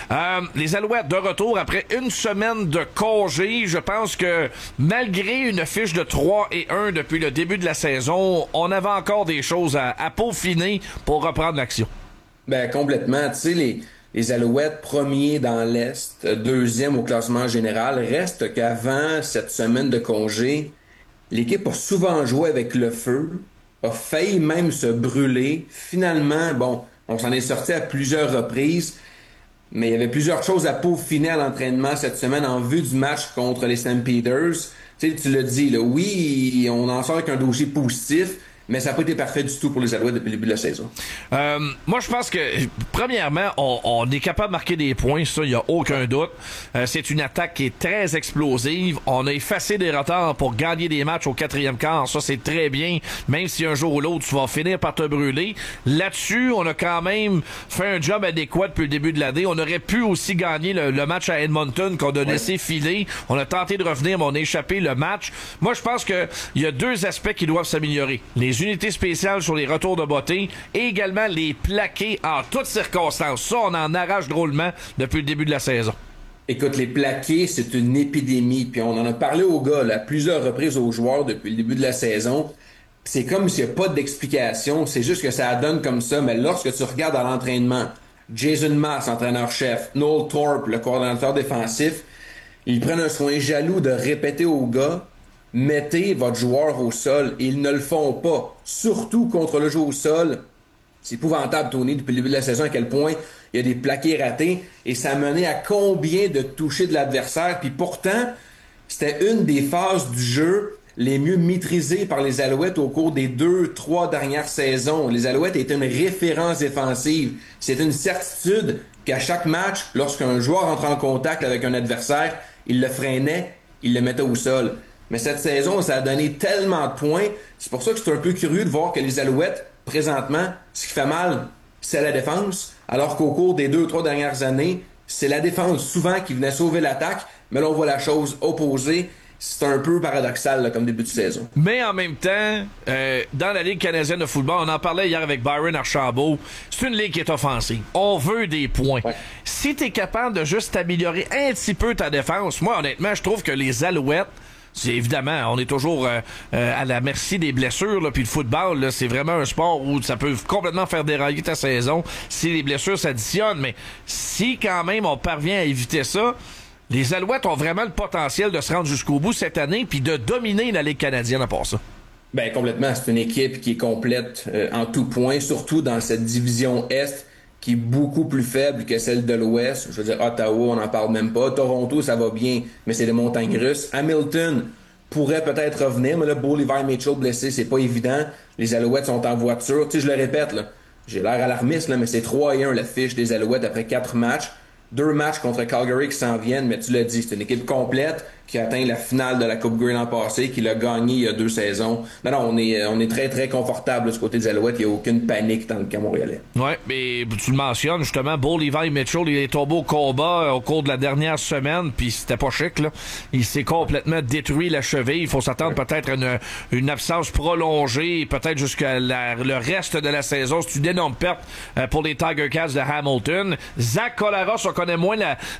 Les Alouettes de retour après une semaine de congé. Je pense que malgré une fiche de 3-1 depuis le début de la saison, on avait encore des choses à peaufiner pour reprendre l'action. Complètement. Tu sais, les Alouettes, premiers dans l'Est, deuxième au classement général, reste qu'avant cette semaine de congé, l'équipe a souvent joué avec le feu, a failli même se brûler. Finalement, on s'en est sorti à plusieurs reprises, mais il y avait plusieurs choses à peaufiner à l'entraînement cette semaine en vue du match contre les Stampeders. Tu sais, tu l'as dit, là, oui, on en sort avec un dossier positif, mais ça n'a pas été parfait du tout pour les Alouettes depuis le début de la saison. Moi, je pense que, premièrement, on est capable de marquer des points, ça, il n'y a aucun doute. C'est une attaque qui est très explosive. On a effacé des retards pour gagner des matchs au 4e quart. Ça, c'est très bien. Même si un jour ou l'autre, tu vas finir par te brûler. Là-dessus, on a quand même fait un job adéquat depuis le début de l'année. On aurait pu aussi gagner le match à Edmonton qu'on a laissé filer. On a tenté de revenir, mais on a échappé le match. Moi, je pense que il y a deux aspects qui doivent s'améliorer. Les unités spéciales sur les retours de beauté et également les plaqués en toutes circonstances. Ça, on en arrache drôlement depuis le début de la saison. Écoute, les plaqués, c'est une épidémie. Puis on en a parlé aux gars à plusieurs reprises aux joueurs depuis le début de la saison. C'est comme s'il n'y a pas d'explication. C'est juste que ça donne comme ça. Mais lorsque tu regardes à l'entraînement, Jason Maas, entraîneur-chef, Noel Thorpe, le coordonnateur défensif, ils prennent un soin jaloux de répéter aux gars: mettez votre joueur au sol. Et ils ne le font pas. Surtout contre le jeu au sol. C'est épouvantable, Tony, depuis le début de la saison, à quel point il y a des plaqués ratés. Et ça menait à combien de touchés de l'adversaire. Puis pourtant, c'était une des phases du jeu les mieux maîtrisées par les Alouettes au cours des 2-3 dernières saisons. Les Alouettes étaient une référence défensive. C'est une certitude qu'à chaque match, lorsqu'un joueur entrait en contact avec un adversaire, il le freinait, il le mettait au sol. Mais cette saison, ça a donné tellement de points. C'est pour ça que je suis un peu curieux de voir que les Alouettes, présentement, ce qui fait mal, c'est la défense. Alors qu'au cours des 2-3 dernières années, c'est la défense souvent qui venait sauver l'attaque. Mais là, on voit la chose opposée. C'est un peu paradoxal là, comme début de saison. Mais en même temps, dans la Ligue canadienne de football, on en parlait hier avec Byron Archambault, c'est une ligue qui est offensive. On veut des points. Ouais. Si t'es capable de juste améliorer un petit peu ta défense, moi honnêtement, je trouve que les Alouettes, c'est évidemment, on est toujours à la merci des blessures, là, puis le football, là, c'est vraiment un sport où ça peut complètement faire dérailler ta saison si les blessures s'additionnent, mais si quand même on parvient à éviter ça, les Alouettes ont vraiment le potentiel de se rendre jusqu'au bout cette année puis de dominer la Ligue canadienne à part ça. Complètement, c'est une équipe qui est complète en tout point, surtout dans cette division Est qui est beaucoup plus faible que celle de l'Ouest. Je veux dire, Ottawa, on n'en parle même pas. Toronto, ça va bien, mais c'est des montagnes russes. Hamilton pourrait peut-être revenir, mais là, Bo Levi Mitchell blessé, c'est pas évident. Les Alouettes sont en voiture. Tu sais, je le répète, là, j'ai l'air alarmiste, là, mais c'est 3-1 la fiche des Alouettes après 4 matchs. 2 matchs contre Calgary qui s'en viennent, mais tu l'as dit, c'est une équipe complète qui a atteint la finale de la Coupe Grey l'an passé, qui l'a gagné il y a 2 saisons. Non, on est très, très confortable du côté des Alouettes. Il n'y a aucune panique dans le camp montréalais. Ouais, mais tu le mentionnes, justement, Bo Levi Mitchell, il est tombé au combat au cours de la dernière semaine, puis c'était pas chic, là. Il s'est complètement détruit la cheville. Il faut s'attendre peut-être à une absence prolongée, peut-être jusqu'à le reste de la saison. C'est une énorme perte pour les Tiger Cats de Hamilton. Zach Collaros, on connaît moins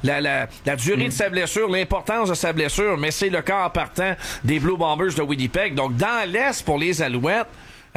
la durée de sa blessure, l'importance de sa blessure, mais c'est le cas en partant des Blue Bombers de Winnipeg. Donc, dans l'Est, pour les Alouettes,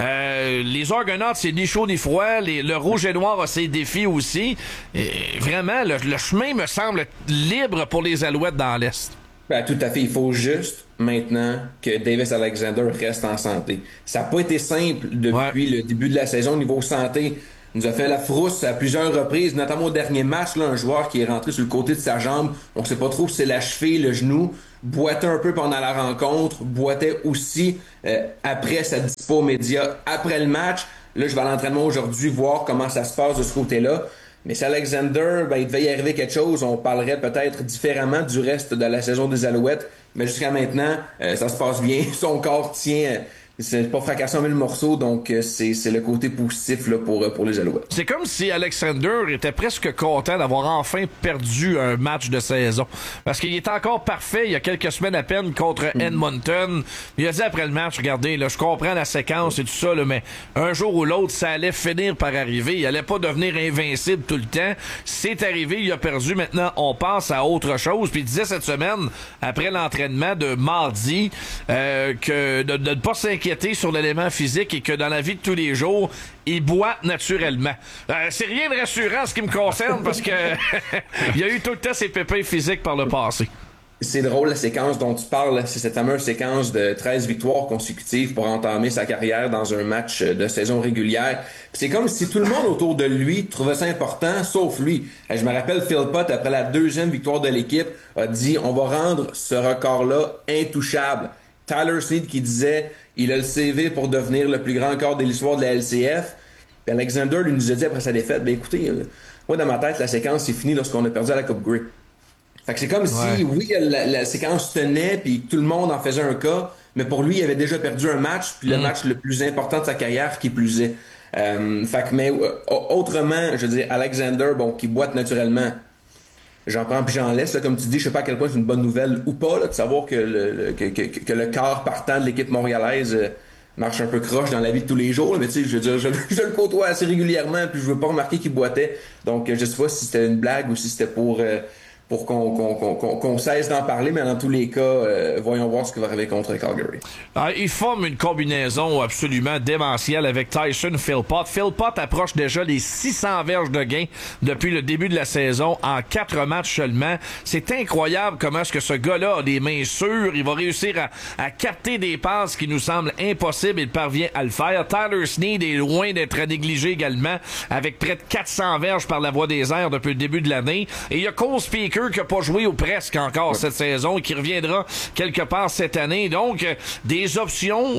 les Argonauts, c'est ni chaud ni froid. Le Rouge et Noir a ses défis aussi. Et vraiment, le chemin me semble libre pour les Alouettes dans l'Est. Ben, tout à fait. Il faut juste maintenant que Davis Alexander reste en santé. Ça n'a pas été simple depuis le début de la saison au niveau santé. Il nous a fait la frousse à plusieurs reprises, notamment au dernier match, là, un joueur qui est rentré sur le côté de sa jambe. On ne sait pas trop si c'est la cheville, le genou. Boitait un peu pendant la rencontre. Boitait aussi après sa dispo aux médias, après le match. Là, je vais à l'entraînement aujourd'hui voir comment ça se passe de ce côté-là. Mais si Alexander, il devait y arriver quelque chose, on parlerait peut-être différemment du reste de la saison des Alouettes. Mais jusqu'à maintenant, ça se passe bien. Son corps tient. C'est pas fracassé en 1000 morceaux, donc c'est le côté positif là, pour les Alouettes. C'est comme si Alexander était presque content d'avoir enfin perdu un match de saison. Parce qu'il était encore parfait il y a quelques semaines à peine contre Edmonton. Il a dit après le match, regardez, là, je comprends la séquence et tout ça, là, mais un jour ou l'autre, ça allait finir par arriver. Il allait pas devenir invincible tout le temps. C'est arrivé, il a perdu. Maintenant, on passe à autre chose. Puis il disait cette semaine, après l'entraînement de mardi, que de ne pas s'inquiéter sur l'élément physique et que dans la vie de tous les jours, il boit naturellement. C'est rien de rassurant en ce qui me concerne parce que il y a eu tout le temps ses pépins physiques par le passé. C'est drôle la séquence dont tu parles, c'est cette fameuse séquence de 13 victoires consécutives pour entamer sa carrière dans un match de saison régulière. Puis c'est comme si tout le monde autour de lui trouvait ça important, sauf lui. Je me rappelle Phil Pott, après la 2e victoire de l'équipe, a dit « On va rendre ce record-là intouchable ». Tyler Snead qui disait il a le CV pour devenir le plus grand corps de l'histoire de la LCF. Puis Alexander lui nous a dit après sa défaite, écoutez, moi dans ma tête, la séquence c'est fini lorsqu'on a perdu à la Coupe Grey. Fait que c'est comme si, oui, la séquence tenait, puis tout le monde en faisait un cas, mais pour lui, il avait déjà perdu un match, puis le match le plus important de sa carrière qui plus est. Fait que, mais autrement, je veux dire, Alexander, qui boite naturellement, j'en prends puis j'en laisse. Là, comme tu dis, je sais pas à quel point c'est une bonne nouvelle ou pas, là, de savoir que le quart partant de l'équipe montréalaise marche un peu croche dans la vie de tous les jours. Là, mais tu sais, je veux dire, je le côtoie assez régulièrement, puis je veux pas remarquer qu'il boitait. Donc, je sais pas si c'était une blague ou si c'était pour qu'on cesse d'en parler, mais dans tous les cas, voyons voir ce qui va arriver contre Calgary. Il forme une combinaison absolument démentielle avec Tyson Philpott. Philpott approche déjà les 600 verges de gain depuis le début de la saison en 4 matchs seulement. C'est incroyable comment est-ce que ce gars-là a des mains sûres. Il va réussir à capter des passes qui nous semblent impossibles. Il parvient à le faire. Tyler Snead est loin d'être à négliger également, avec près de 400 verges par la voie des airs depuis le début de l'année. Et il y a Cole Speaker qui n'a pas joué ou presque encore cette saison et qui reviendra quelque part cette année. Donc, des options.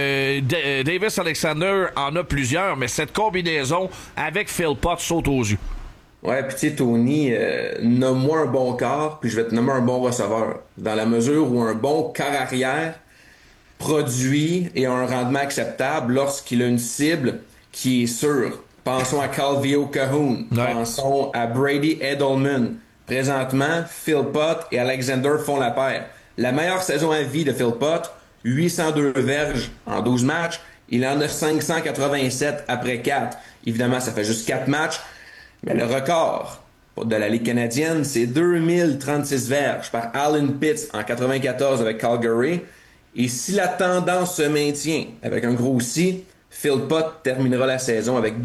Davis Alexander en a plusieurs, mais cette combinaison avec Philpott saute aux yeux. Ouais, puis tu sais, Tony, nomme-moi un bon quart, puis je vais te nommer un bon receveur. Dans la mesure où un bon quart arrière produit et a un rendement acceptable lorsqu'il a une cible qui est sûre. Pensons à Calvillo Cahoon. Pensons à Brady Edelman. Présentement, Philpott et Alexander font la paire. La meilleure saison à vie de Philpott, 802 verges en 12 matchs. Il en a 587 après 4. Évidemment, ça fait juste 4 matchs. Mais le record de la Ligue canadienne, c'est 2036 verges par Alan Pitts en 94 avec Calgary. Et si la tendance se maintient, avec un gros si, Philpott terminera la saison avec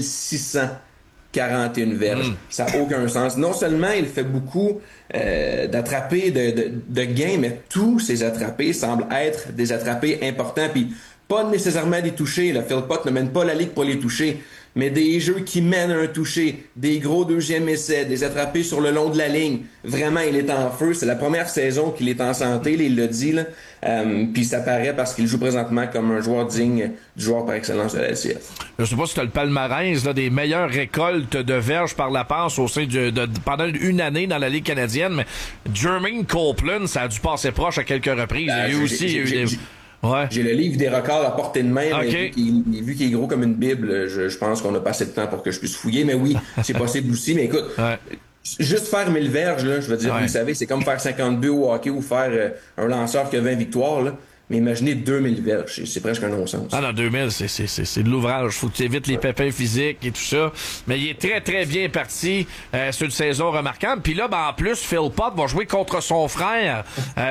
2641 verges. Ça n'a aucun sens. Non seulement il fait beaucoup d'attrapés de gains, mais tous ces attrapés semblent être des attrapés importants. Puis pas nécessairement des touchés. Philpott ne mène pas la Ligue pour les touchés, mais des jeux qui mènent à un touché, des gros deuxième essais, des attrapés sur le long de la ligne. Vraiment, il est en feu. C'est la première saison qu'il est en santé, là, il l'a dit. Puis ça paraît parce qu'il joue présentement comme un joueur digne du joueur par excellence de la LCF. Je sais pas si tu as le palmarès là, des meilleures récoltes de verges par la passe au sein pendant une année dans la Ligue canadienne, mais Jermaine Copeland, ça a dû passer proche à quelques reprises. J'ai le livre des records à portée de main. Okay. Vu qu'il est gros comme une bible, je pense qu'on n'a pas assez de temps pour que je puisse fouiller. Mais oui, c'est possible aussi. Mais écoute, juste faire 1000 verges, là, je veux dire, vous savez, c'est comme faire 50 buts au hockey ou faire un lanceur qui a 20 victoires. Là. Mais imaginez 2000 verges, c'est presque un non-sens. Ah non, 2000, c'est de l'ouvrage. Faut que tu évites les pépins physiques et tout ça. Mais il est très, très bien parti. C'est une saison remarquable. Puis là, en plus, Phil Pott va jouer contre son frère,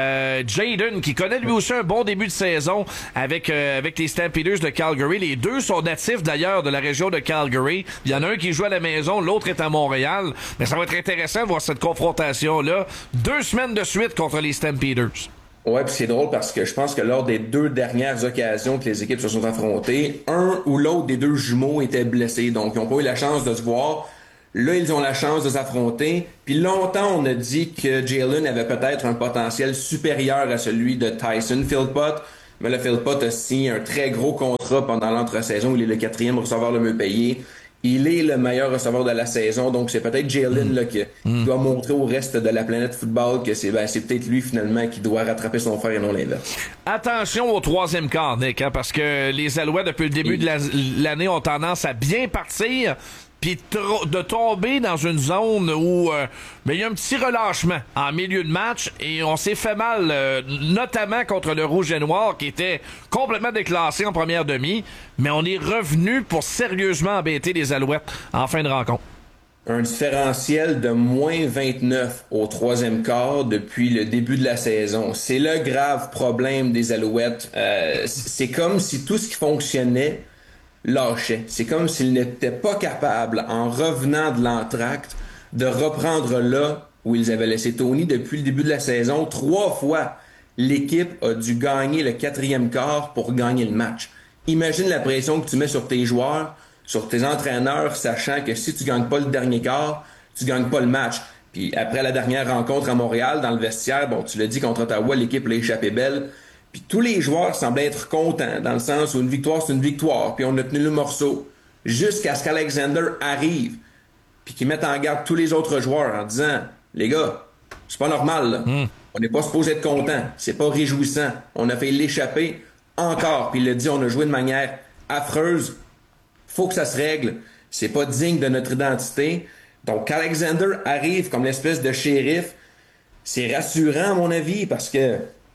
Jaden, qui connaît lui aussi un bon début de saison avec les Stampeders de Calgary. Les deux sont natifs, d'ailleurs, de la région de Calgary. Il y en a un qui joue à la maison, l'autre est à Montréal. Mais ça va être intéressant de voir cette confrontation-là. 2 semaines de suite contre les Stampeders. Ouais, puis c'est drôle parce que je pense que lors des 2 dernières occasions que les équipes se sont affrontées, un ou l'autre des 2 jumeaux était blessé, donc ils n'ont pas eu la chance de se voir. Là, ils ont la chance de s'affronter. Puis longtemps, on a dit que Jalen avait peut-être un potentiel supérieur à celui de Tyson Philpott. Mais là, Philpott a signé un très gros contrat pendant l'entre-saison. Il est le 4e receveur le mieux payé. Il est le meilleur receveur de la saison, donc c'est peut-être Jalen là, qui doit montrer au reste de la planète football que c'est peut-être lui finalement qui doit rattraper son frère et non l'inverse. Attention au 3e quart, Nick, parce que les Alouettes, depuis le début de l'année, ont tendance à bien partir, puis de tomber dans une zone où il y a un petit relâchement en milieu de match et on s'est fait mal, notamment contre le Rouge et Noir qui était complètement déclassé en première demi, mais on est revenu pour sérieusement embêter les Alouettes en fin de rencontre. Un différentiel de moins 29 au 3e quart depuis le début de la saison. C'est le grave problème des Alouettes. C'est comme si tout ce qui fonctionnait lâchait. C'est comme s'ils n'étaient pas capables, en revenant de l'entracte, de reprendre là où ils avaient laissé Tony depuis le début de la saison. 3 fois, l'équipe a dû gagner le 4e quart pour gagner le match. Imagine la pression que tu mets sur tes joueurs, sur tes entraîneurs, sachant que si tu gagnes pas le dernier quart, tu gagnes pas le match. Puis après la dernière rencontre à Montréal, dans le vestiaire, tu l'as dit, contre Ottawa, l'équipe l'a échappé belle. Puis tous les joueurs semblaient être contents, dans le sens où une victoire, c'est une victoire, puis on a tenu le morceau, jusqu'à ce qu'Alexander arrive, puis qu'il mette en garde tous les autres joueurs en disant « Les gars, c'est pas normal, là. On n'est pas supposé être content, c'est pas réjouissant, on a fait l'échapper encore. » Puis il a dit « On a joué de manière affreuse, faut que ça se règle, c'est pas digne de notre identité. » Donc qu'Alexander arrive comme l'espèce de shérif, c'est rassurant à mon avis, parce que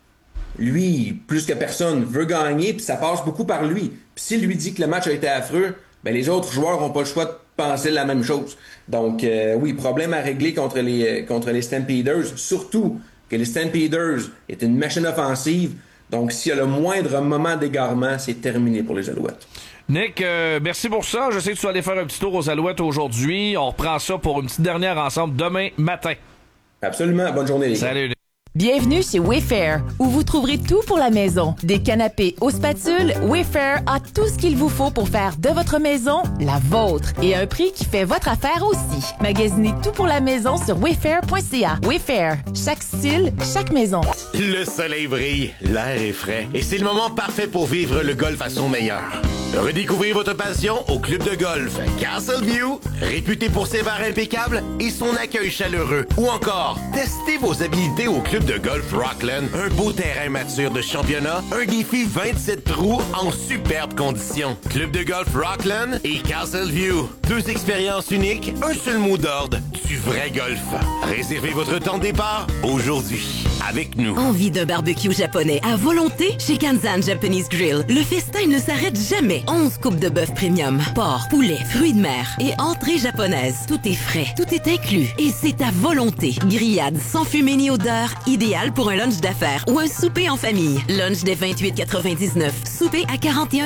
lui, plus que personne, veut gagner, puis ça passe beaucoup par lui. Puis s'il lui dit que le match a été affreux, les autres joueurs n'ont pas le choix de penser la même chose. Donc, oui, problème à régler contre les Stampeders, surtout que les Stampeders est une machine offensive. Donc, s'il y a le moindre moment d'égarement, c'est terminé pour les Alouettes. Nick, merci pour ça. Je sais que tu vas aller faire un petit tour aux Alouettes aujourd'hui. On reprend ça pour une petite dernière ensemble demain matin. Absolument. Bonne journée, les gars. Salut. Bienvenue chez Wayfair, où vous trouverez tout pour la maison. Des canapés aux spatules, Wayfair a tout ce qu'il vous faut pour faire de votre maison la vôtre. Et à un prix qui fait votre affaire aussi. Magasinez tout pour la maison sur wayfair.ca. Wayfair, chaque style, chaque maison. Le soleil brille, l'air est frais, et c'est le moment parfait pour vivre le golf à son meilleur. Redécouvrez votre passion au club de golf Castleview, réputé pour ses bars impeccables et son accueil chaleureux. Ou encore, testez vos habilités au club de golf Rockland, un beau terrain mature de championnat, un défi 27 trous en superbes conditions. Club de golf Rockland et Castleview, 2 expériences uniques, un seul mot d'ordre, du vrai golf. Réservez votre temps de départ aujourd'hui avec nous. Envie d'un barbecue japonais à volonté? Chez Kanzan Japanese Grill, le festin ne s'arrête jamais. 11 coupes de bœuf premium, porc, poulet, fruits de mer et entrée japonaise. Tout est frais, tout est inclus et c'est à volonté. Grillade sans fumée ni odeur, idéal pour un lunch d'affaires ou un souper en famille. Lunch dès 28,99, souper à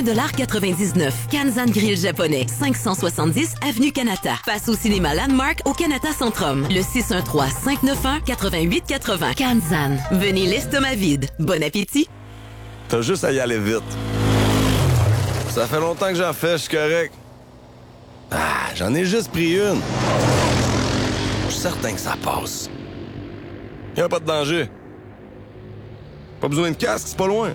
41,99 $. Kanzan Grill japonais, 570 Avenue Kanata. Face au cinéma Landmark au Kanata Centrum. Le 613-591-8880. Kanzan. Venez l'estomac vide. Bon appétit. T'as juste à y aller vite. Ça fait longtemps que j'en fais, je suis correct. J'en ai juste pris une. Je suis certain que ça passe. Y'a pas de danger. Pas besoin de casque, c'est pas loin.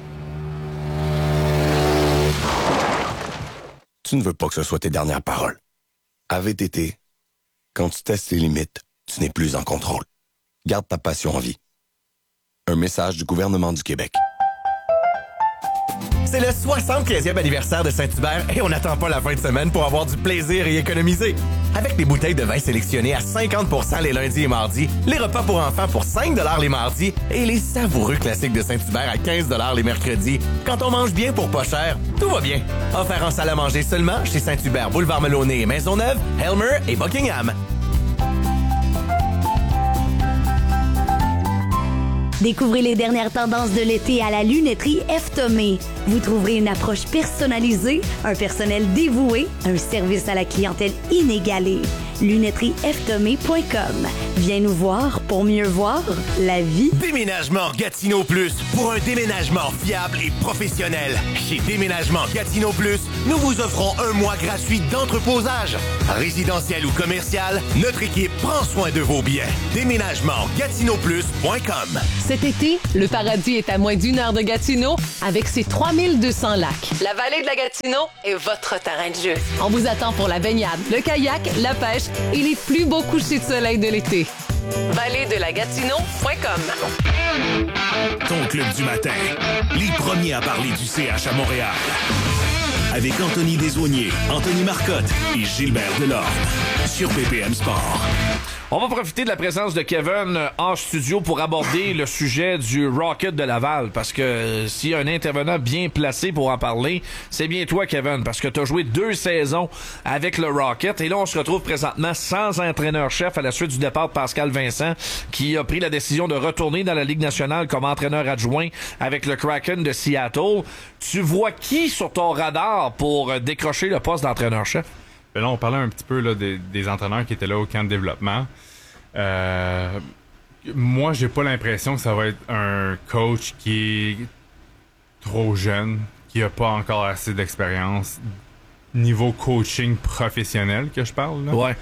Tu ne veux pas que ce soit tes dernières paroles. À VTT, quand tu testes tes limites, tu n'es plus en contrôle. Garde ta passion en vie. Un message du gouvernement du Québec. C'est le 75e anniversaire de Saint-Hubert et on n'attend pas la fin de semaine pour avoir du plaisir et économiser. Avec des bouteilles de vin sélectionnées à 50% les lundis et mardis, les repas pour enfants pour 5 $ les mardis et les savoureux classiques de Saint-Hubert à 15 $ les mercredis. Quand on mange bien pour pas cher, tout va bien. Offert en salle à manger seulement chez Saint-Hubert, Boulevard Melonnet et Maisonneuve, Helmer et Buckingham. Découvrez les dernières tendances de l'été à la lunetterie F. Thomé. Vous trouverez une approche personnalisée, un personnel dévoué, un service à la clientèle inégalé. lunetteriefthomé.com. Viens nous voir pour mieux voir la vie. Déménagement Gatineau Plus pour un déménagement fiable et professionnel. Chez Déménagement Gatineau Plus, nous vous offrons un mois gratuit d'entreposage. Résidentiel ou commercial, notre équipe prend soin de vos biens. DéménagementGatineauPlus.com. Cet été, le paradis est à moins d'1 heure de Gatineau avec ses 3200 lacs. La vallée de la Gatineau est votre terrain de jeu. On vous attend pour la baignade, le kayak, la pêche et les plus beaux couchers de soleil de l'été. ValleyDeLaGatineau.com. Ton club du matin, les premiers à parler du CH à Montréal. Avec Anthony Desaulniers, Anthony Marcotte et Gilbert Delorme sur BPM Sport. On va profiter de la présence de Kevin en studio pour aborder le sujet du Rocket de Laval, parce que s'il y a un intervenant bien placé pour en parler, c'est bien toi, Kevin, parce que tu as joué 2 saisons avec le Rocket, et là on se retrouve présentement sans entraîneur-chef à la suite du départ de Pascal Vincent, qui a pris la décision de retourner dans la Ligue nationale comme entraîneur adjoint avec le Kraken de Seattle. Tu vois qui sur ton radar pour décrocher le poste d'entraîneur-chef? Là, on parlait un petit peu là, des entraîneurs qui étaient là au camp de développement. Moi, j'ai pas l'impression que ça va être un coach qui est trop jeune, qui a pas encore assez d'expérience. Niveau coaching professionnel que je parle. Là. Ouais.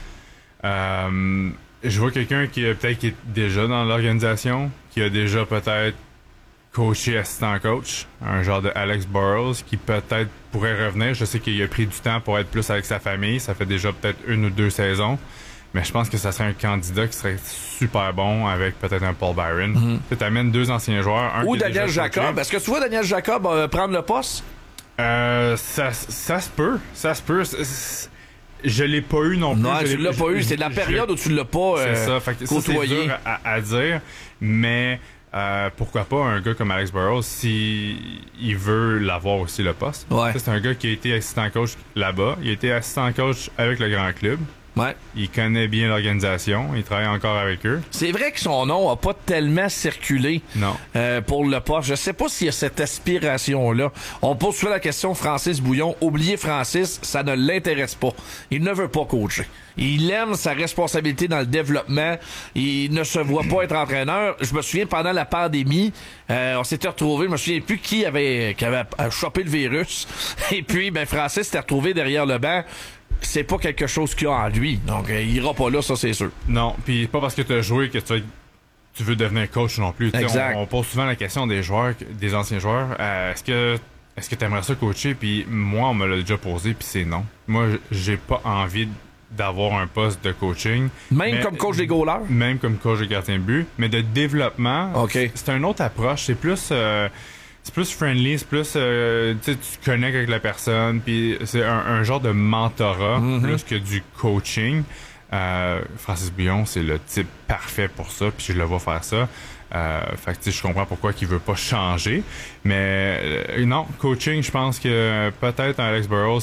Je vois quelqu'un qui est déjà dans l'organisation, qui a déjà peut-être coaché assistant coach, un genre de Alex Burrows qui peut-être pourrait revenir. Je sais qu'il a pris du temps pour être plus avec sa famille. Ça fait déjà peut-être 1 ou 2 saisons. Mais je pense que ça serait un candidat qui serait super bon avec peut-être un Paul Byron. Tu amènes 2 anciens joueurs. Ou Daniel Jacob. Est-ce que tu vois Daniel Jacob prendre le poste? Ça se peut. Ça se peut. Je l'ai pas eu non plus. Non, tu l'as pas eu. C'est de la période où tu l'as pas côtoyé. C'est dur à dire, mais pourquoi pas un gars comme Alex Burrows si il veut l'avoir aussi le poste. Ouais. C'est un gars qui a été assistant coach là-bas. Il a été assistant coach avec le grand club. Ouais. Il connaît bien l'organisation. Il travaille encore avec eux. C'est vrai que son nom a pas tellement circulé pour le poste. Je sais pas s'il y a cette aspiration-là. On pose souvent la question Francis Bouillon. Oubliez Francis, ça ne l'intéresse pas. Il ne veut pas coacher. Il aime sa responsabilité dans le développement. Il ne se voit pas être entraîneur. Je me souviens, pendant la pandémie, on s'était retrouvés, je me souviens plus qui avait chopé le virus. Et puis, Francis s'était retrouvé derrière le banc. C'est pas quelque chose qu'il a en lui. Donc, il ira pas là, ça, c'est sûr. Non, puis pas parce que tu as joué que tu veux devenir coach non plus. Exact. On pose souvent la question des joueurs, des anciens joueurs. Est-ce que tu aimerais ça coacher? Puis moi, on me l'a déjà posé, puis c'est non. Moi, j'ai pas envie d'avoir un poste de coaching. Même comme coach des goalers? Même comme coach de gardien de but. Mais de développement, c'est une autre approche. C'est plus friendly, c'est plus tu connectes avec la personne, puis c'est un genre de mentorat plus que du coaching. Francis Bouillon, c'est le type parfait pour ça, puis je le vois faire ça. Fait que je comprends pourquoi il veut pas changer, mais non, coaching, je pense que peut-être Alex Burrows,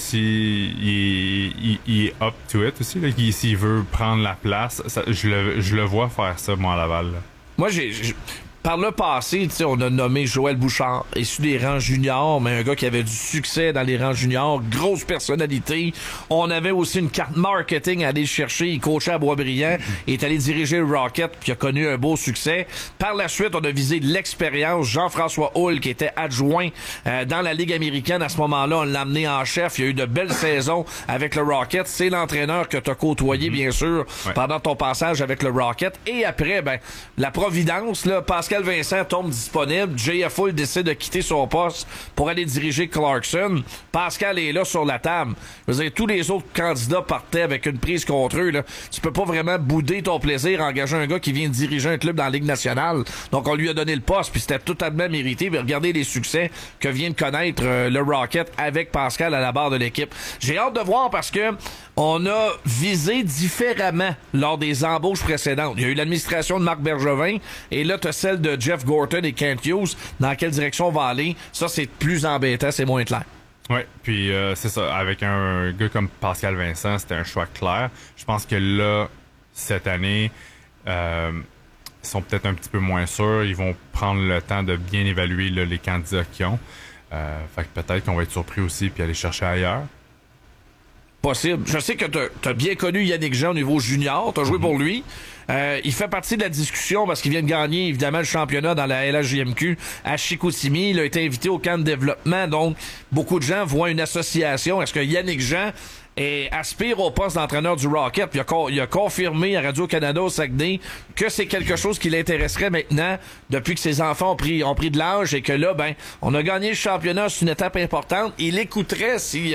il est up to it aussi, là, s'il veut prendre la place, je le vois faire ça, moi, à Laval. Là. Moi, par le passé, on a nommé Joël Bouchard, issu des rangs juniors, mais un gars qui avait du succès dans les rangs juniors, grosse personnalité. On avait aussi une carte marketing à aller chercher. Il coachait à Boisbriand, il est allé diriger le Rocket, puis a connu un beau succès. Par la suite, on a visé l'expérience. Jean-François Hull, qui était adjoint dans la Ligue américaine à ce moment-là, on l'a amené en chef. Il y a eu de belles saisons avec le Rocket. C'est l'entraîneur que tu as côtoyé, bien sûr, pendant ton passage avec le Rocket. Et après, la Providence, là, Pascal Pascal Vincent tombe disponible, Jay Full décide de quitter son poste pour aller diriger Clarkson. Pascal est là sur la table. Je veux dire, tous les autres candidats partaient avec une prise contre eux. Là. Tu peux pas vraiment bouder ton plaisir en engageant un gars qui vient de diriger un club dans la Ligue nationale. Donc, on lui a donné le poste, puis c'était totalement mérité. Mais regardez les succès que vient de connaître le Rocket avec Pascal à la barre de l'équipe. J'ai hâte de voir parce que on a visé différemment lors des embauches précédentes. Il y a eu l'administration de Marc Bergevin et là, tu as celle de Jeff Gorton et Kent Hughes. Dans quelle direction on va aller? Ça, c'est plus embêtant, c'est moins clair. Oui, puis c'est ça. Avec un gars comme Pascal Vincent, c'était un choix clair. Je pense que là, cette année, ils sont peut-être un petit peu moins sûrs. Ils vont prendre le temps de bien évaluer là, les candidats qu'ils ont. Fait que peut-être qu'on va être surpris aussi puis aller chercher ailleurs. Possible. Je sais que t'as bien connu Yannick Jean au niveau junior. T'as joué pour lui. Il fait partie de la discussion parce qu'il vient de gagner, évidemment, le championnat dans la LHJMQ à Chicoutimi. Il a été invité au camp de développement. Donc, beaucoup de gens voient une association. Est-ce que Yannick Jean aspire au poste d'entraîneur du Rocket? Puis il a confirmé à Radio-Canada au Saguenay que c'est quelque chose qui l'intéresserait maintenant depuis que ses enfants ont pris de l'âge et que là, on a gagné le championnat, c'est une étape importante. Il écouterait si